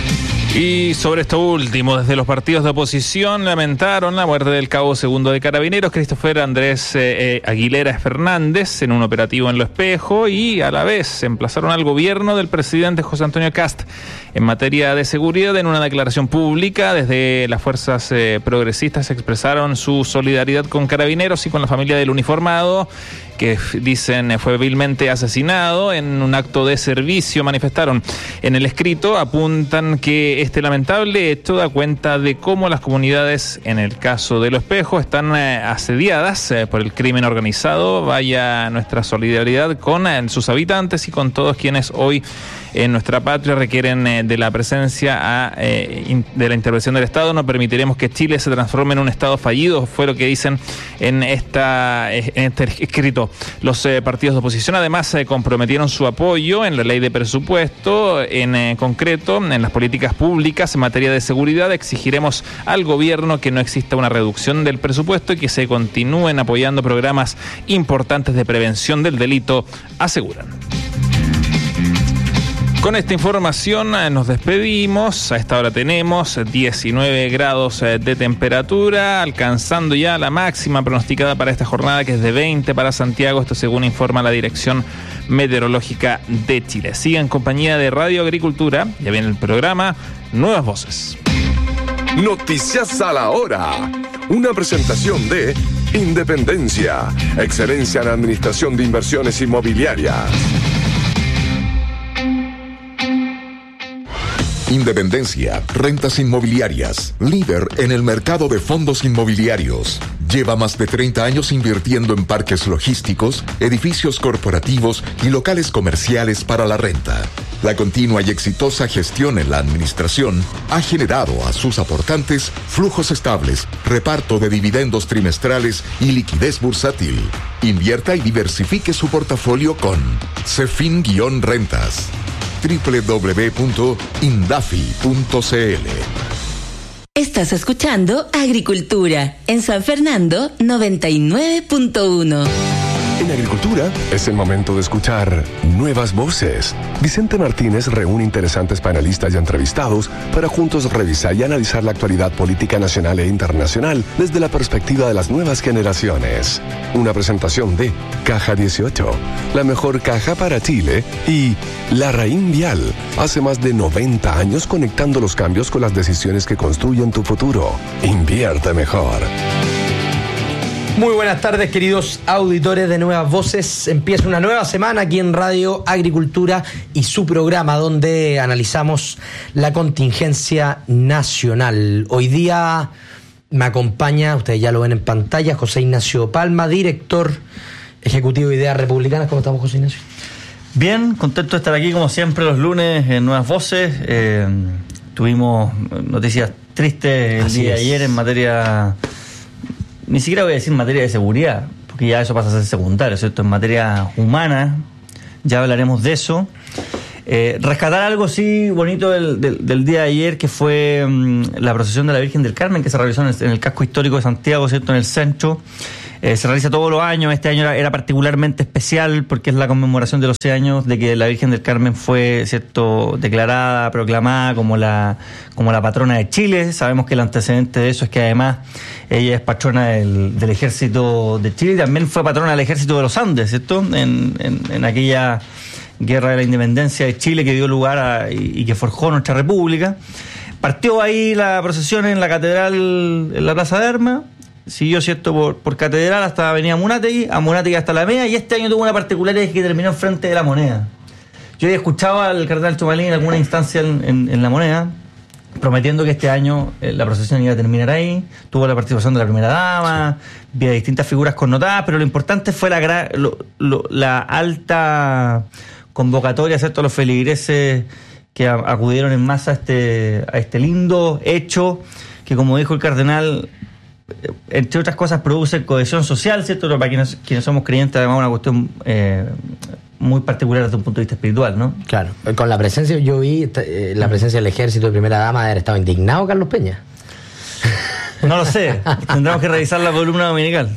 Y sobre esto último, desde los partidos de oposición lamentaron la muerte del cabo segundo de Carabineros, Christopher Andrés Aguilera Fernández, en un operativo en Lo Espejo, y a la vez emplazaron al gobierno del presidente José Antonio Kast en materia de seguridad. En una declaración pública, desde las fuerzas progresistas expresaron su solidaridad con Carabineros y con la familia del uniformado, que dicen fue vilmente asesinado en un acto de servicio. Manifestaron en el escrito, apuntan que este lamentable hecho da cuenta de cómo las comunidades, en el caso de Lo Espejo, están asediadas por el crimen organizado. Vaya nuestra solidaridad con sus habitantes y con todos quienes hoy en nuestra patria requieren de la presencia de la intervención del Estado. No permitiremos que Chile se transforme en un Estado fallido, fue lo que dicen en este escrito. Los partidos de oposición además comprometieron su apoyo en la ley de presupuesto, en concreto en las políticas públicas en materia de seguridad. Exigiremos al gobierno que no exista una reducción del presupuesto y que se continúen apoyando programas importantes de prevención del delito, aseguran. Con esta información nos despedimos. A esta hora tenemos 19 grados de temperatura, alcanzando ya la máxima pronosticada para esta jornada, que es de 20 para Santiago. Esto según informa la Dirección Meteorológica de Chile. Siga en compañía de Radio Agricultura. Ya viene el programa Nuevas Voces. Noticias a la hora. Una presentación de Independencia, excelencia en administración de inversiones inmobiliarias. Independencia, rentas inmobiliarias, líder en el mercado de fondos inmobiliarios. Lleva más de 30 años invirtiendo en parques logísticos, edificios corporativos y locales comerciales para la renta. La continua y exitosa gestión en la administración ha generado a sus aportantes flujos estables, reparto de dividendos trimestrales y liquidez bursátil. Invierta y diversifique su portafolio con Cefin-Rentas. www.indafi.cl. Estás escuchando Agricultura en San Fernando 99.1. En Agricultura es el momento de escuchar Nuevas Voces. Vicente Martínez reúne interesantes panelistas y entrevistados para juntos revisar y analizar la actualidad política nacional e internacional desde la perspectiva de las nuevas generaciones. Una presentación de Caja 18, la mejor caja para Chile, y La Raín Vial, hace más de 90 años conectando los cambios con las decisiones que construyen tu futuro. Invierte mejor. Muy buenas tardes, queridos auditores de Nuevas Voces. Empieza una nueva semana aquí en Radio Agricultura y su programa donde analizamos la contingencia nacional. Hoy día Me acompaña, ustedes ya lo ven en pantalla, José Ignacio Palma, director ejecutivo de Ideas Republicanas. ¿Cómo estamos, José Ignacio? Bien, contento de estar aquí como siempre los lunes en Nuevas Voces. Tuvimos noticias tristes el día de ayer en materia, ni siquiera voy a decir materia de seguridad, porque ya eso pasa a ser secundario, ¿cierto? En materia humana, ya hablaremos de eso. Rescatar algo sí bonito del día de ayer, que fue la procesión de la Virgen del Carmen, que se realizó en el casco histórico de Santiago, ¿cierto? En el centro. Se realiza todos los años. Este año era particularmente especial porque es la conmemoración de los 6 años de que la Virgen del Carmen fue, ¿cierto?, declarada, proclamada como la patrona de Chile. Sabemos que el antecedente de eso es que además ella es patrona del Ejército de Chile y también fue patrona del Ejército de los Andes, ¿cierto? En aquella Guerra de la Independencia de Chile que dio lugar y que forjó nuestra república. Partió ahí la procesión en la catedral, en la Plaza de Armas, siguió, ¿cierto?, por Catedral hasta Avenida Munátegui, a Munátegui hasta la Media, y este año tuvo una particularidad que terminó enfrente de la Moneda. Yo había escuchado al cardenal Chumalín en alguna instancia en la Moneda, prometiendo que este año la procesión iba a terminar ahí. Tuvo la participación de la primera dama, había distintas figuras connotadas, pero lo importante fue la alta convocatoria, ¿cierto?, a los feligreses que acudieron en masa a este lindo hecho que, como dijo el cardenal, entre otras cosas produce cohesión social, ¿cierto? Pero para quienes somos creyentes, además, una cuestión muy particular desde un punto de vista espiritual, ¿no? Claro, con la presencia, yo vi la presencia del ejército de primera dama, haber estado indignado Carlos Peña. No lo sé, tendremos que revisar la columna dominical.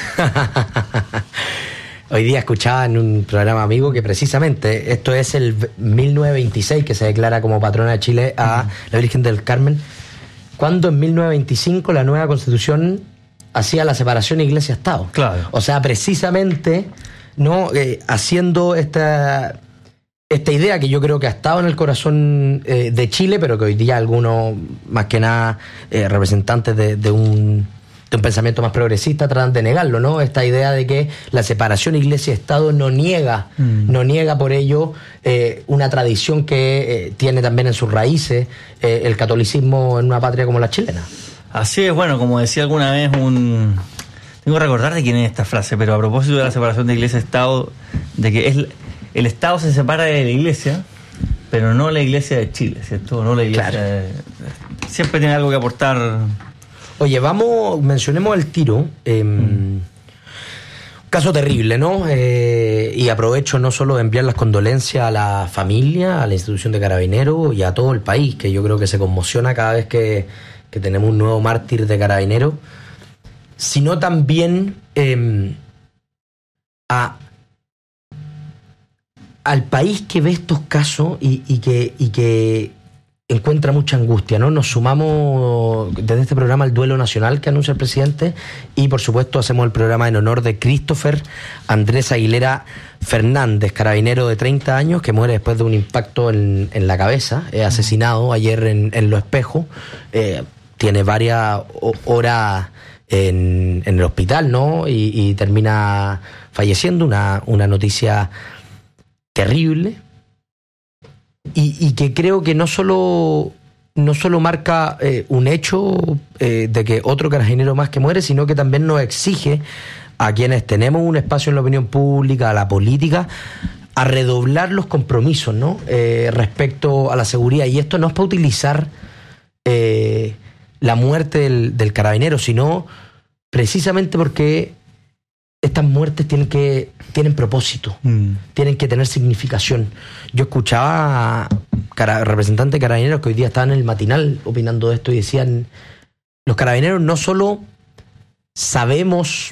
Hoy día escuchaba en un programa amigo que precisamente esto es el 1926 que se declara como patrona de Chile a la Virgen del Carmen, cuando en 1925 la nueva Constitución hacía la separación Iglesia-Estado. Claro. O sea, precisamente, ¿no? Haciendo esta idea que yo creo que ha estado en el corazón de Chile, pero que hoy día algunos, más que nada, representantes de un pensamiento más progresista tratan de negarlo, ¿no? Esta idea de que la separación Iglesia-Estado no niega por ello una tradición que tiene también en sus raíces el catolicismo en una patria como la chilena. Así es, bueno, como decía alguna vez tengo que recordar de quién es esta frase, pero a propósito de la separación de Iglesia-Estado, de que el Estado se separa de la Iglesia, pero no la Iglesia de Chile, ¿cierto? No la Iglesia. Claro. Siempre tiene algo que aportar. Oye, mencionemos al tiro. Un caso terrible, ¿no? Y aprovecho no solo de enviar las condolencias a la familia, a la institución de Carabineros y a todo el país, que yo creo que se conmociona cada vez que tenemos un nuevo mártir de Carabineros, sino también al país que ve estos casos y que encuentra mucha angustia, ¿no? Nos sumamos desde este programa al duelo nacional que anuncia el presidente y, por supuesto, hacemos el programa en honor de Christopher Andrés Aguilera Fernández, carabinero de 30 años que muere después de un impacto en la cabeza, asesinado ayer en Los Espejos. Tiene varias horas en el hospital, ¿no? Y termina falleciendo, una noticia terrible. Y que creo que no solo marca un hecho de que otro carabinero más que muere, sino que también nos exige a quienes tenemos un espacio en la opinión pública, a la política, a redoblar los compromisos, ¿no? Respecto a la seguridad. Y esto no es para utilizar la muerte del carabinero, sino precisamente porque estas muertes tienen propósito, tienen que tener significación. Yo escuchaba a representantes de carabineros que hoy día estaban en el matinal opinando de esto y decían, los carabineros no solo sabemos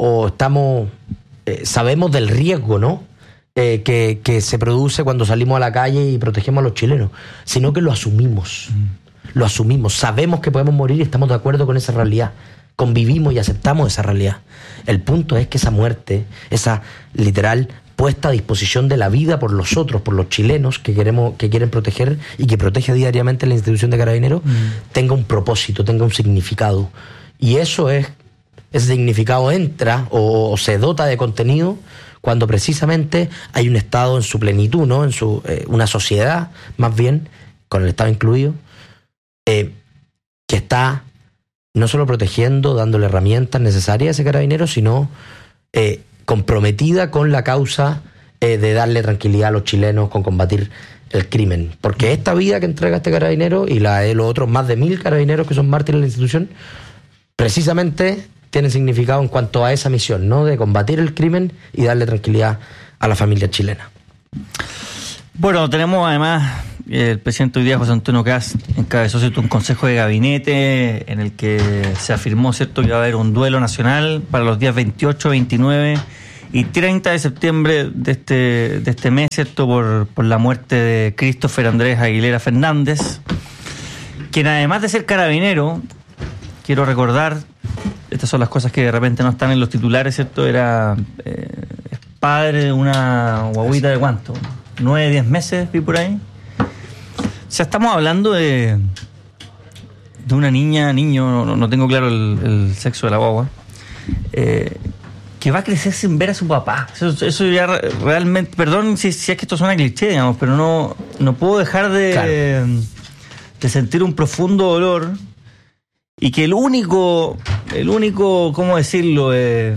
sabemos del riesgo, ¿no? Que se produce cuando salimos a la calle y protegemos a los chilenos, sino que lo asumimos. Lo asumimos, sabemos que podemos morir y estamos de acuerdo con esa realidad. Convivimos y aceptamos esa realidad. El punto es que esa muerte, esa literal puesta a disposición de la vida por los otros, por los chilenos que quieren proteger y que protege diariamente la institución de Carabineros, tenga un propósito, tenga un significado. Y ese significado entra o se dota de contenido cuando precisamente hay un Estado en su plenitud, ¿no? Una sociedad, más bien, con el Estado incluido, que está no solo protegiendo, dándole herramientas necesarias a ese carabinero, sino comprometida con la causa de darle tranquilidad a los chilenos con combatir el crimen. Porque esta vida que entrega este carabinero y la de los otros más de 1.000 carabineros que son mártires de la institución, precisamente tienen significado en cuanto a esa misión, ¿no? De combatir el crimen y darle tranquilidad a la familia chilena. Bueno, tenemos además el presidente hoy día, José Antonio Kast, encabezó, ¿cierto?, un consejo de gabinete en el que se afirmó, ¿cierto?, que va a haber un duelo nacional para los días 28, 29 y 30 de septiembre de este mes, ¿cierto?, por la muerte de Christopher Andrés Aguilera Fernández, quien además de ser carabinero, quiero recordar, estas son las cosas que de repente no están en los titulares, ¿cierto?, era padre de una guaguita de ¿cuánto? 9, 10 meses, vi por ahí. O sea, estamos hablando de una niño, no tengo claro el sexo de la guagua, que va a crecer sin ver a su papá. Eso ya realmente, perdón si es que esto suena cliché, digamos, pero no puedo dejar de sentir un profundo dolor, y que el único, ¿cómo decirlo?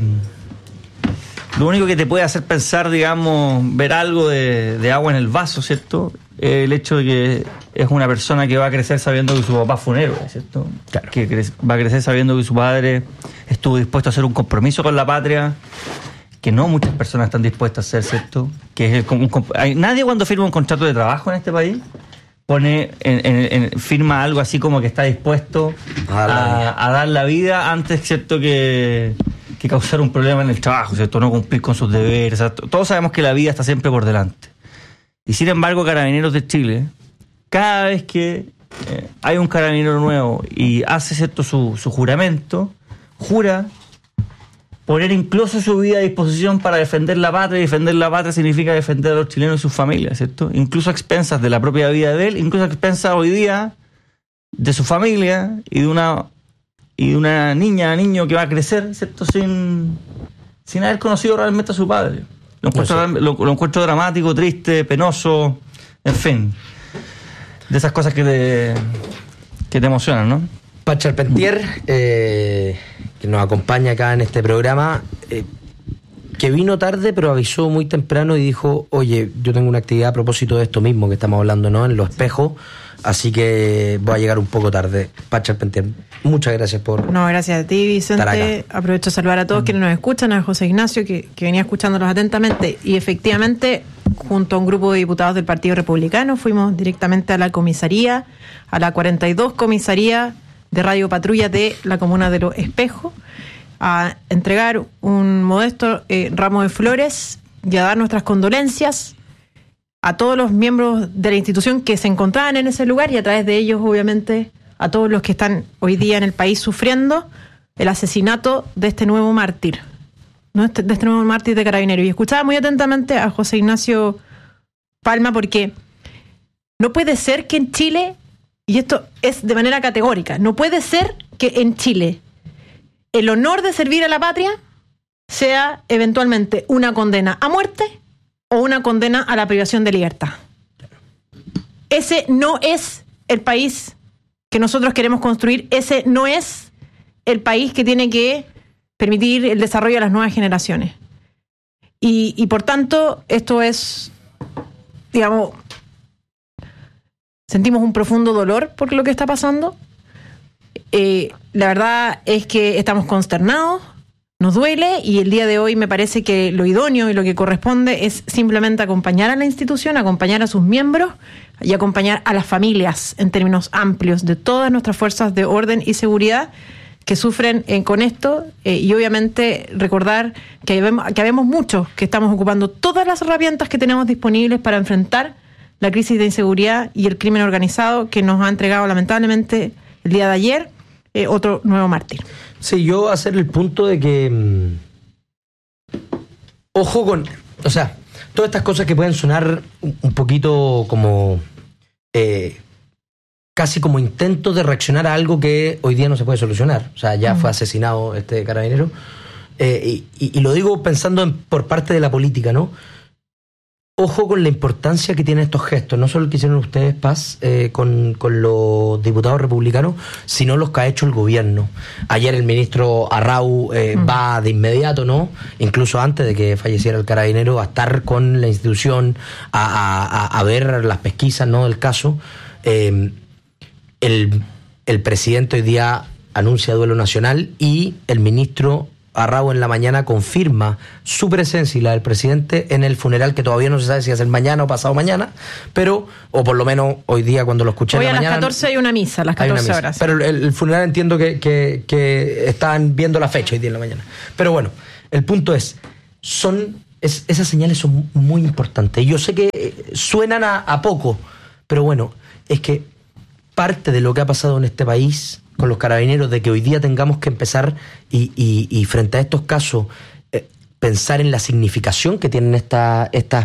Lo único que te puede hacer pensar, digamos, ver algo de agua en el vaso, ¿cierto?, el hecho de que es una persona que va a crecer sabiendo que su papá fue un héroe, ¿cierto? Claro. Que va a crecer sabiendo que su padre estuvo dispuesto a hacer un compromiso con la patria, que no muchas personas están dispuestas a hacer, ¿cierto? Que es nadie cuando firma un contrato de trabajo en este país pone firma algo así como que está dispuesto a dar la vida antes, ¿cierto?, que causar un problema en el trabajo, ¿cierto?, no cumplir con sus deberes. O sea, todos sabemos que la vida está siempre por delante. Y sin embargo, Carabineros de Chile, cada vez que hay un carabinero nuevo y hace, ¿cierto?, su juramento, jura poner incluso su vida a disposición para defender la patria, y defender la patria significa defender a los chilenos y sus familias, ¿cierto? Incluso a expensas de la propia vida de él, incluso a expensas hoy día de su familia y de una niño que va a crecer, ¿cierto?, sin haber conocido realmente a su padre. Lo encuentro dramático, triste, penoso, en fin, de esas cosas que te emocionan, ¿no? Pat Charpentier, que nos acompaña acá en este programa, que vino tarde pero avisó muy temprano y dijo: oye, yo tengo una actividad a propósito de esto mismo que estamos hablando, ¿no?, en Los Espejos, así que voy a llegar un poco tarde. Pat Charpentier, muchas gracias por... No, gracias a ti, Vicente. Aprovecho de saludar a todos quienes nos escuchan, a José Ignacio, que venía escuchándolos atentamente, y efectivamente, junto a un grupo de diputados del Partido Republicano, fuimos directamente a la comisaría, a la 42 comisaría de Radio Patrulla de la comuna de Los Espejos, a entregar un modesto ramo de flores y a dar nuestras condolencias a todos los miembros de la institución que se encontraban en ese lugar, y a través de ellos, obviamente, a todos los que están hoy día en el país sufriendo el asesinato de este nuevo mártir, ¿no?, de este nuevo mártir de Carabineros. Y escuchaba muy atentamente a José Ignacio Palma, porque no puede ser que en Chile, y esto es de manera categórica, no puede ser que en Chile el honor de servir a la patria sea eventualmente una condena a muerte o una condena a la privación de libertad. Ese no es el país que nosotros queremos construir, ese no es el país que tiene que permitir el desarrollo de las nuevas generaciones. Y por tanto, esto es, digamos, sentimos un profundo dolor por lo que está pasando. La verdad es que estamos consternados, nos duele, y el día de hoy me parece que lo idóneo y lo que corresponde es simplemente acompañar a la institución, acompañar a sus miembros y acompañar a las familias en términos amplios de todas nuestras fuerzas de orden y seguridad que sufren con esto, y obviamente recordar que habemos muchos que estamos ocupando todas las herramientas que tenemos disponibles para enfrentar la crisis de inseguridad y el crimen organizado que nos ha entregado lamentablemente el día de ayer otro nuevo mártir. Sí, yo hacer el punto de que ojo con, o sea, todas estas cosas que pueden sonar un poquito como casi como intentos de reaccionar a algo que hoy día no se puede solucionar. O sea, ya fue asesinado este carabinero, y lo digo pensando por parte de la política, ¿no? Ojo con la importancia que tienen estos gestos, no solo el que hicieron ustedes, Paz, con los diputados republicanos, sino los que ha hecho el gobierno. Ayer el ministro Arrau va de inmediato, ¿no? Incluso antes de que falleciera el carabinero, a estar con la institución, a ver las pesquisas, ¿no?, del caso. El presidente hoy día anuncia duelo nacional y el ministro Arrau en la mañana confirma su presencia y la del presidente en el funeral, que todavía no se sabe si es el mañana o pasado mañana, pero, o por lo menos hoy día cuando lo escuché hoy en la mañana. Hoy a las 14 hay una misa, a las 14 horas. Pero el funeral entiendo que están viendo la fecha hoy día en la mañana. Pero bueno, el punto es esas señales son muy importantes. Yo sé que suenan a poco, pero bueno, es que parte de lo que ha pasado en este país con los carabineros, de que hoy día tengamos que empezar y frente a estos casos pensar en la significación que tienen estas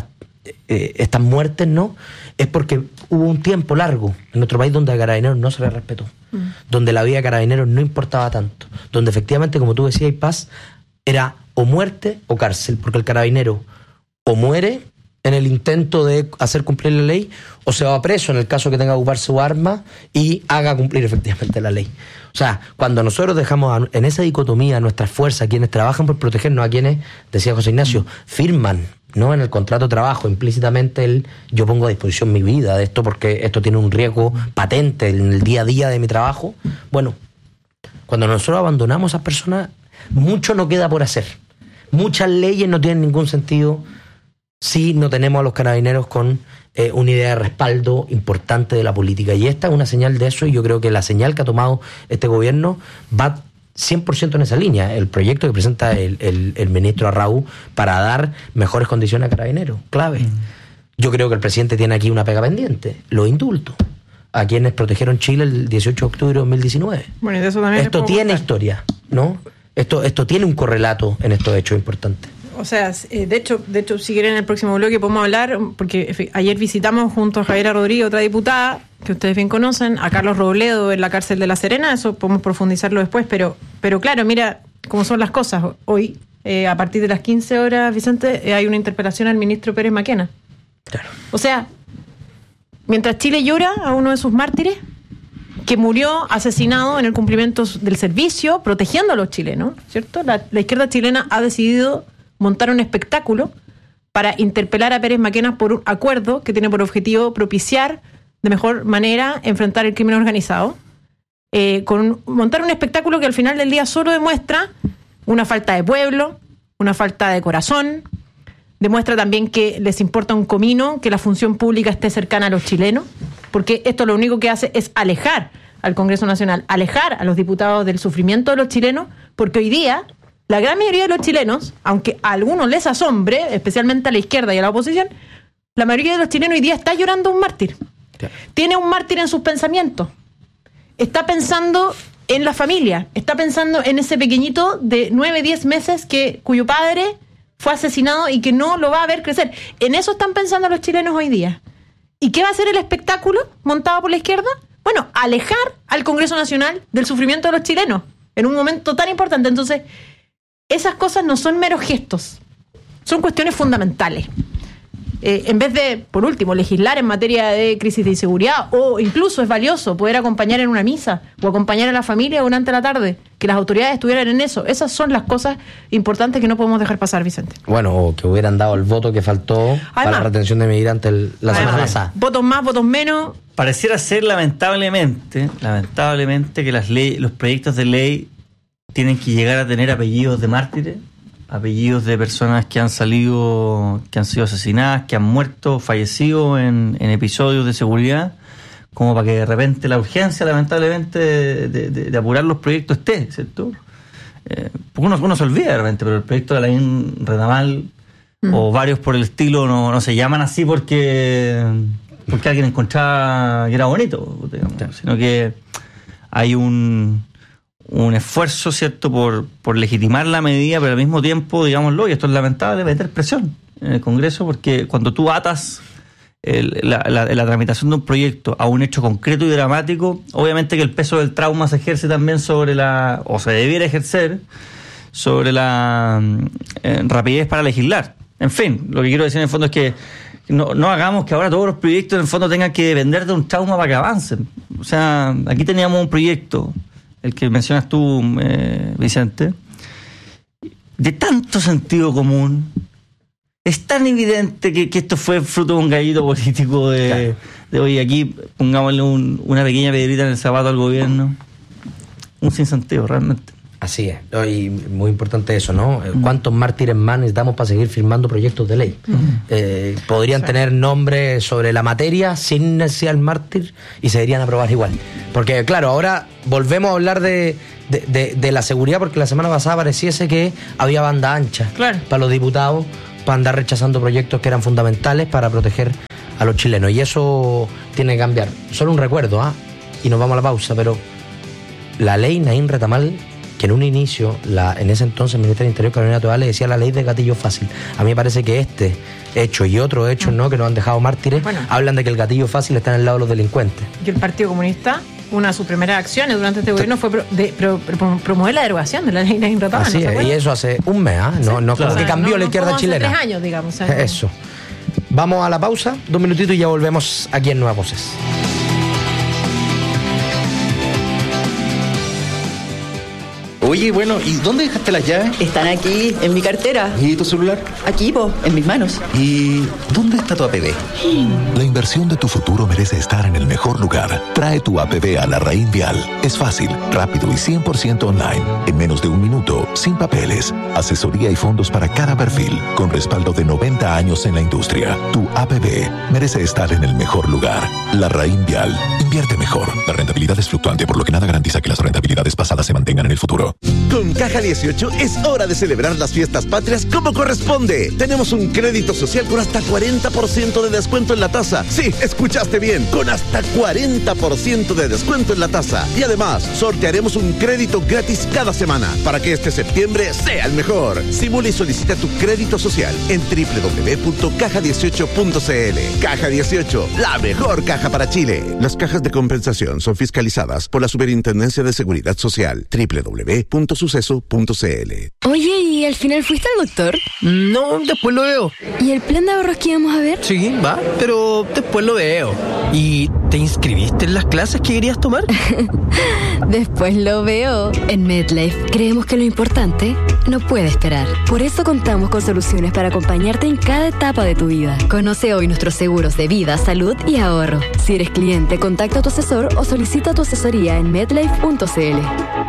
muertes, ¿no? Es porque hubo un tiempo largo en nuestro país donde a carabineros no se les respetó, donde la vida de carabineros no importaba tanto, donde efectivamente, como tú decías, Paz, era o muerte o cárcel, porque el carabinero o muere en el intento de hacer cumplir la ley, o se va preso en el caso que tenga que ocupar su arma y haga cumplir efectivamente la ley. O sea, cuando nosotros dejamos en esa dicotomía nuestras fuerzas, quienes trabajan por protegernos, a quienes, decía José Ignacio, firman, ¿no?, en el contrato de trabajo implícitamente yo pongo a disposición mi vida de esto porque esto tiene un riesgo patente en el día a día de mi trabajo. Bueno, cuando nosotros abandonamos a esas personas, mucho no queda por hacer. Muchas leyes no tienen ningún sentido si no tenemos a los carabineros con una idea de respaldo importante de la política. Y esta es una señal de eso, y yo creo que la señal que ha tomado este gobierno va 100% en esa línea. El proyecto que presenta el ministro Arrau para dar mejores condiciones a carabineros, clave. Yo creo que el presidente tiene aquí una pega pendiente, los indultos a quienes protegieron Chile el 18 de octubre de 2019. Bueno, y de eso también esto tiene historia, ¿no? Esto tiene un correlato en estos hechos importantes. O sea, de hecho, si quieren en el próximo bloque podemos hablar, porque ayer visitamos junto a Javiera Rodríguez, otra diputada, que ustedes bien conocen, a Carlos Robledo en la cárcel de La Serena. Eso podemos profundizarlo después, pero claro, mira cómo son las cosas. Hoy, a partir de las 15 horas, Vicente, hay una interpelación al ministro Pérez Maquena. Claro. O sea, mientras Chile llora a uno de sus mártires, que murió asesinado en el cumplimiento del servicio, protegiendo a los chilenos, ¿cierto? La izquierda chilena ha decidido montar un espectáculo para interpelar a Pérez Maquena por un acuerdo que tiene por objetivo propiciar de mejor manera enfrentar el crimen organizado, montar un espectáculo que al final del día solo demuestra una falta de pueblo, una falta de corazón, demuestra también que les importa un comino que la función pública esté cercana a los chilenos, porque esto lo único que hace es alejar al Congreso Nacional, alejar a los diputados del sufrimiento de los chilenos, porque hoy día la gran mayoría de los chilenos, aunque a algunos les asombre, especialmente a la izquierda y a la oposición, la mayoría de los chilenos hoy día está llorando un mártir. Claro. Tiene un mártir en sus pensamientos. Está pensando en la familia, está pensando en ese pequeñito de 9, 10 meses cuyo padre fue asesinado y que no lo va a ver crecer. En eso están pensando los chilenos hoy día. ¿Y qué va a ser el espectáculo montado por la izquierda? Bueno, alejar al Congreso Nacional del sufrimiento de los chilenos en un momento tan importante. Entonces, esas cosas no son meros gestos, son cuestiones fundamentales. En vez de, por último, legislar en materia de crisis de inseguridad, o incluso es valioso poder acompañar en una misa o acompañar a la familia durante la tarde, que las autoridades estuvieran en eso. Esas son las cosas importantes que no podemos dejar pasar, Vicente. Bueno, o que hubieran dado el voto que faltó para la retención de migrantes la semana pasada. Votos más, votos menos. Pareciera ser lamentablemente que los proyectos de ley tienen que llegar a tener apellidos de mártires, apellidos de personas que han sido asesinadas, que han muerto, fallecido en episodios de seguridad, como para que de repente la urgencia, lamentablemente, de apurar los proyectos esté, ¿cierto? Porque uno se olvida de repente, pero el proyecto de Alain Redamal o varios por el estilo no se llaman así porque alguien encontraba que era bonito, digamos, sino que hay un esfuerzo, ¿cierto?, por legitimar la medida, pero al mismo tiempo, digámoslo, y esto es lamentable, meter presión en el Congreso, porque cuando tú atas la tramitación de un proyecto a un hecho concreto y dramático, obviamente que el peso del trauma se ejerce también o se debiera ejercer sobre la rapidez para legislar. En fin, lo que quiero decir en el fondo es que no hagamos que ahora todos los proyectos en el fondo tengan que depender de un trauma para que avancen. O sea, aquí teníamos un proyecto, el que mencionas tú, Vicente, de tanto sentido común. Es tan evidente que esto fue fruto de un gallito político de hoy aquí, pongámosle una pequeña piedrita en el zapato al gobierno. Un sinsentido, realmente. Así es, y muy importante eso, ¿no? ¿Cuántos mártires más necesitamos para seguir firmando proyectos de ley? Podrían tener nombres sobre la materia sin necesidad del mártir y se deberían aprobar igual. Porque, claro, ahora volvemos a hablar de la seguridad, porque la semana pasada pareciese que había banda ancha para los diputados para andar rechazando proyectos que eran fundamentales para proteger a los chilenos. Y eso tiene que cambiar. Solo un recuerdo, y nos vamos a la pausa, pero la ley Naín Retamal, que en un inicio, en ese entonces el Ministerio del Interior, Carolina Toá, le decía la ley de gatillo fácil. A mí me parece que este hecho y otros hechos, ¿no?, que nos han dejado mártires, hablan de que el gatillo fácil está en el lado de los delincuentes. Y el Partido Comunista, una de sus primeras acciones durante este gobierno fue promover la derogación de la ley Naín Retamal. Así es, y eso hace un mes, no como que cambió la izquierda chilena. Hace 3 años, digamos. Eso. Vamos a la pausa, 2 minutitos y ya volvemos aquí en Nuevas Voces. Oye, bueno, ¿y dónde dejaste las llaves? Están aquí, en mi cartera. ¿Y tu celular? Aquí, en mis manos. ¿Y dónde está tu APB? La inversión de tu futuro merece estar en el mejor lugar. Trae tu APB a Larraín Vial. Es fácil, rápido y 100% online. En menos de 1 minuto, sin papeles. Asesoría y fondos para cada perfil, con respaldo de 90 años en la industria. Tu APB merece estar en el mejor lugar. Larraín Vial. Invierte mejor. La rentabilidad es fluctuante, por lo que nada garantiza que las rentabilidades pasadas se mantengan en el futuro. Con Caja 18 es hora de celebrar las fiestas patrias como corresponde. Tenemos un crédito social con hasta 40% de descuento en la tasa. Sí, escuchaste bien, con hasta 40% de descuento en la tasa. Y además, sortearemos un crédito gratis cada semana para que este septiembre sea el mejor. Simula y solicita tu crédito social en www.caja18.cl. Caja 18, la mejor caja para Chile. Las cajas de compensación son fiscalizadas por la Superintendencia de Seguridad Social. www.suceso.cl. Oye, ¿y al final fuiste al doctor? No, después lo veo. ¿Y el plan de ahorros que íbamos a ver? Sí, va, pero después lo veo. ¿Y te inscribiste en las clases que querías tomar? Después lo veo. En MedLife creemos que lo importante no puede esperar. Por eso contamos con soluciones para acompañarte en cada etapa de tu vida. Conoce hoy nuestros seguros de vida, salud y ahorro. Si eres cliente, contacta a tu asesor o solicita tu asesoría en medlife.cl.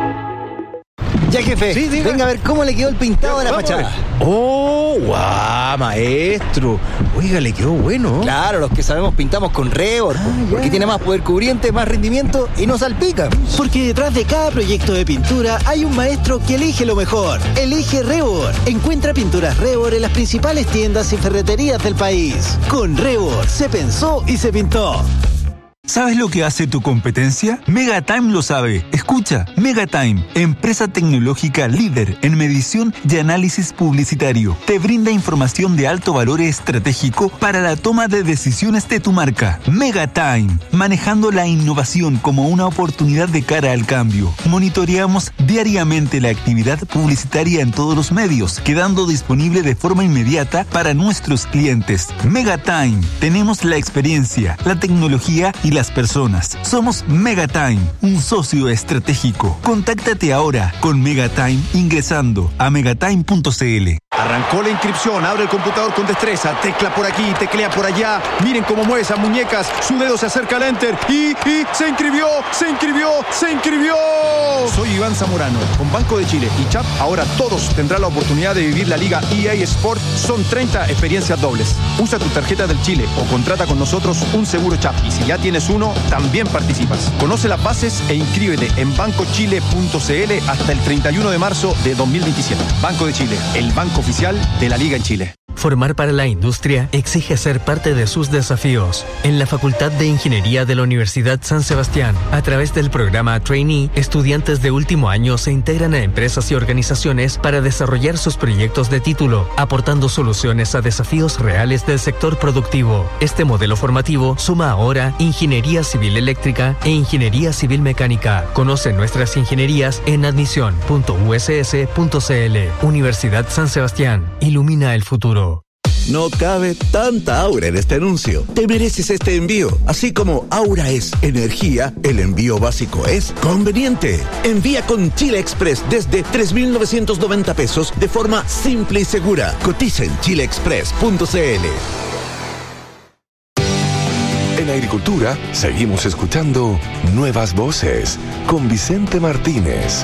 Ya, jefe, venga a ver cómo le quedó el pintado de la fachada. ¡Oh, guau, maestro! Oiga, le quedó bueno. Claro, los que sabemos pintamos con Revor, porque tiene más poder cubriente, más rendimiento y no salpica. Porque detrás de cada proyecto de pintura hay un maestro que elige lo mejor. Elige Revor. Encuentra pinturas Revor en las principales tiendas y ferreterías del país. Con Revor se pensó y se pintó. ¿Sabes lo que hace tu competencia? Megatime lo sabe. Escucha, Megatime, empresa tecnológica líder en medición y análisis publicitario. Te brinda información de alto valor estratégico para la toma de decisiones de tu marca. Megatime, manejando la innovación como una oportunidad de cara al cambio. Monitoreamos diariamente la actividad publicitaria en todos los medios, quedando disponible de forma inmediata para nuestros clientes. Megatime, tenemos la experiencia, la tecnología y las personas. Somos Megatime, un socio estratégico. Contáctate ahora con Megatime ingresando a megatime.cl. Arrancó la inscripción, abre el computador con destreza, tecla por aquí, teclea por allá. Miren cómo mueve esas muñecas, su dedo se acerca al enter y se inscribió. Soy Iván Zamorano. Con Banco de Chile y CHAP, ahora todos tendrán la oportunidad de vivir la Liga EA Sport. Son 30 experiencias dobles. Usa tu tarjeta del Chile o contrata con nosotros un seguro CHAP. Y si ya tienes uno, también participas. Conoce las bases e inscríbete en bancochile.cl hasta el 31 de marzo de 2027. Banco de Chile, el banco oficial de la Liga en Chile. Formar para la industria exige ser parte de sus desafíos. En la Facultad de Ingeniería de la Universidad San Sebastián, a través del programa Trainee, estudiantes de último año se integran a empresas y organizaciones para desarrollar sus proyectos de título, aportando soluciones a desafíos reales del sector productivo. Este modelo formativo suma ahora Ingeniería Civil Eléctrica e Ingeniería Civil Mecánica. Conoce nuestras ingenierías en admisión.uss.cl. Universidad San Sebastián. Ilumina el futuro. No cabe tanta aura en este anuncio. Te mereces este envío. Así como Aura es energía, el envío básico es conveniente. Envía con Chile Express desde 3.990 pesos de forma simple y segura. Cotiza en chileexpress.cl. En Agricultura seguimos escuchando Nuevas Voces con Vicente Martínez.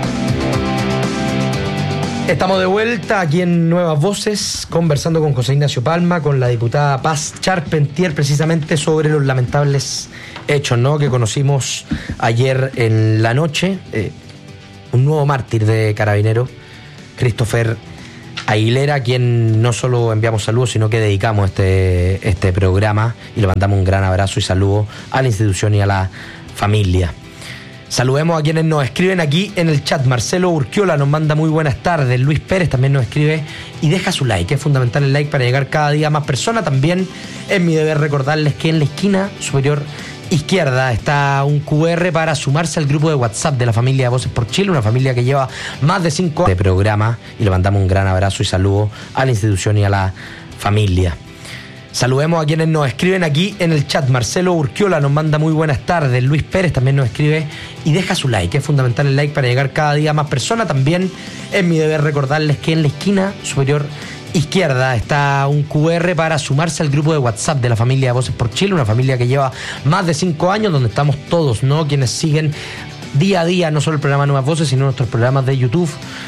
Estamos de vuelta aquí en Nuevas Voces, conversando con José Ignacio Palma, con la diputada Paz Charpentier, precisamente sobre los lamentables hechos, ¿no?, que conocimos ayer en la noche. Un nuevo mártir de Carabineros, Christopher Aguilera, a quien no solo enviamos saludos, sino que dedicamos este programa y le mandamos un gran abrazo y saludo a la institución y a la familia. Saludemos a quienes nos escriben aquí en el chat. Marcelo Urquiola nos manda muy buenas tardes. Luis Pérez también nos escribe y deja su like. Es fundamental el like para llegar cada día a más personas. También es mi deber recordarles que en la esquina superior izquierda está un QR para sumarse al grupo de WhatsApp de la familia Voces por Chile, una familia que lleva más de 5 años de programa, y le mandamos un gran abrazo y saludo a la institución y a la familia. Saludemos a quienes nos escriben aquí en el chat. Marcelo Urquiola nos manda muy buenas tardes. Luis Pérez también nos escribe y deja su like. Es fundamental el like para llegar cada día a más personas. También es mi deber recordarles que en la esquina superior izquierda está un QR para sumarse al grupo de WhatsApp de la familia Voces por Chile, una familia que lleva más de 5 años, donde estamos todos, ¿no?, quienes siguen día a día no solo el programa Nuevas Voces, sino nuestros programas de YouTube,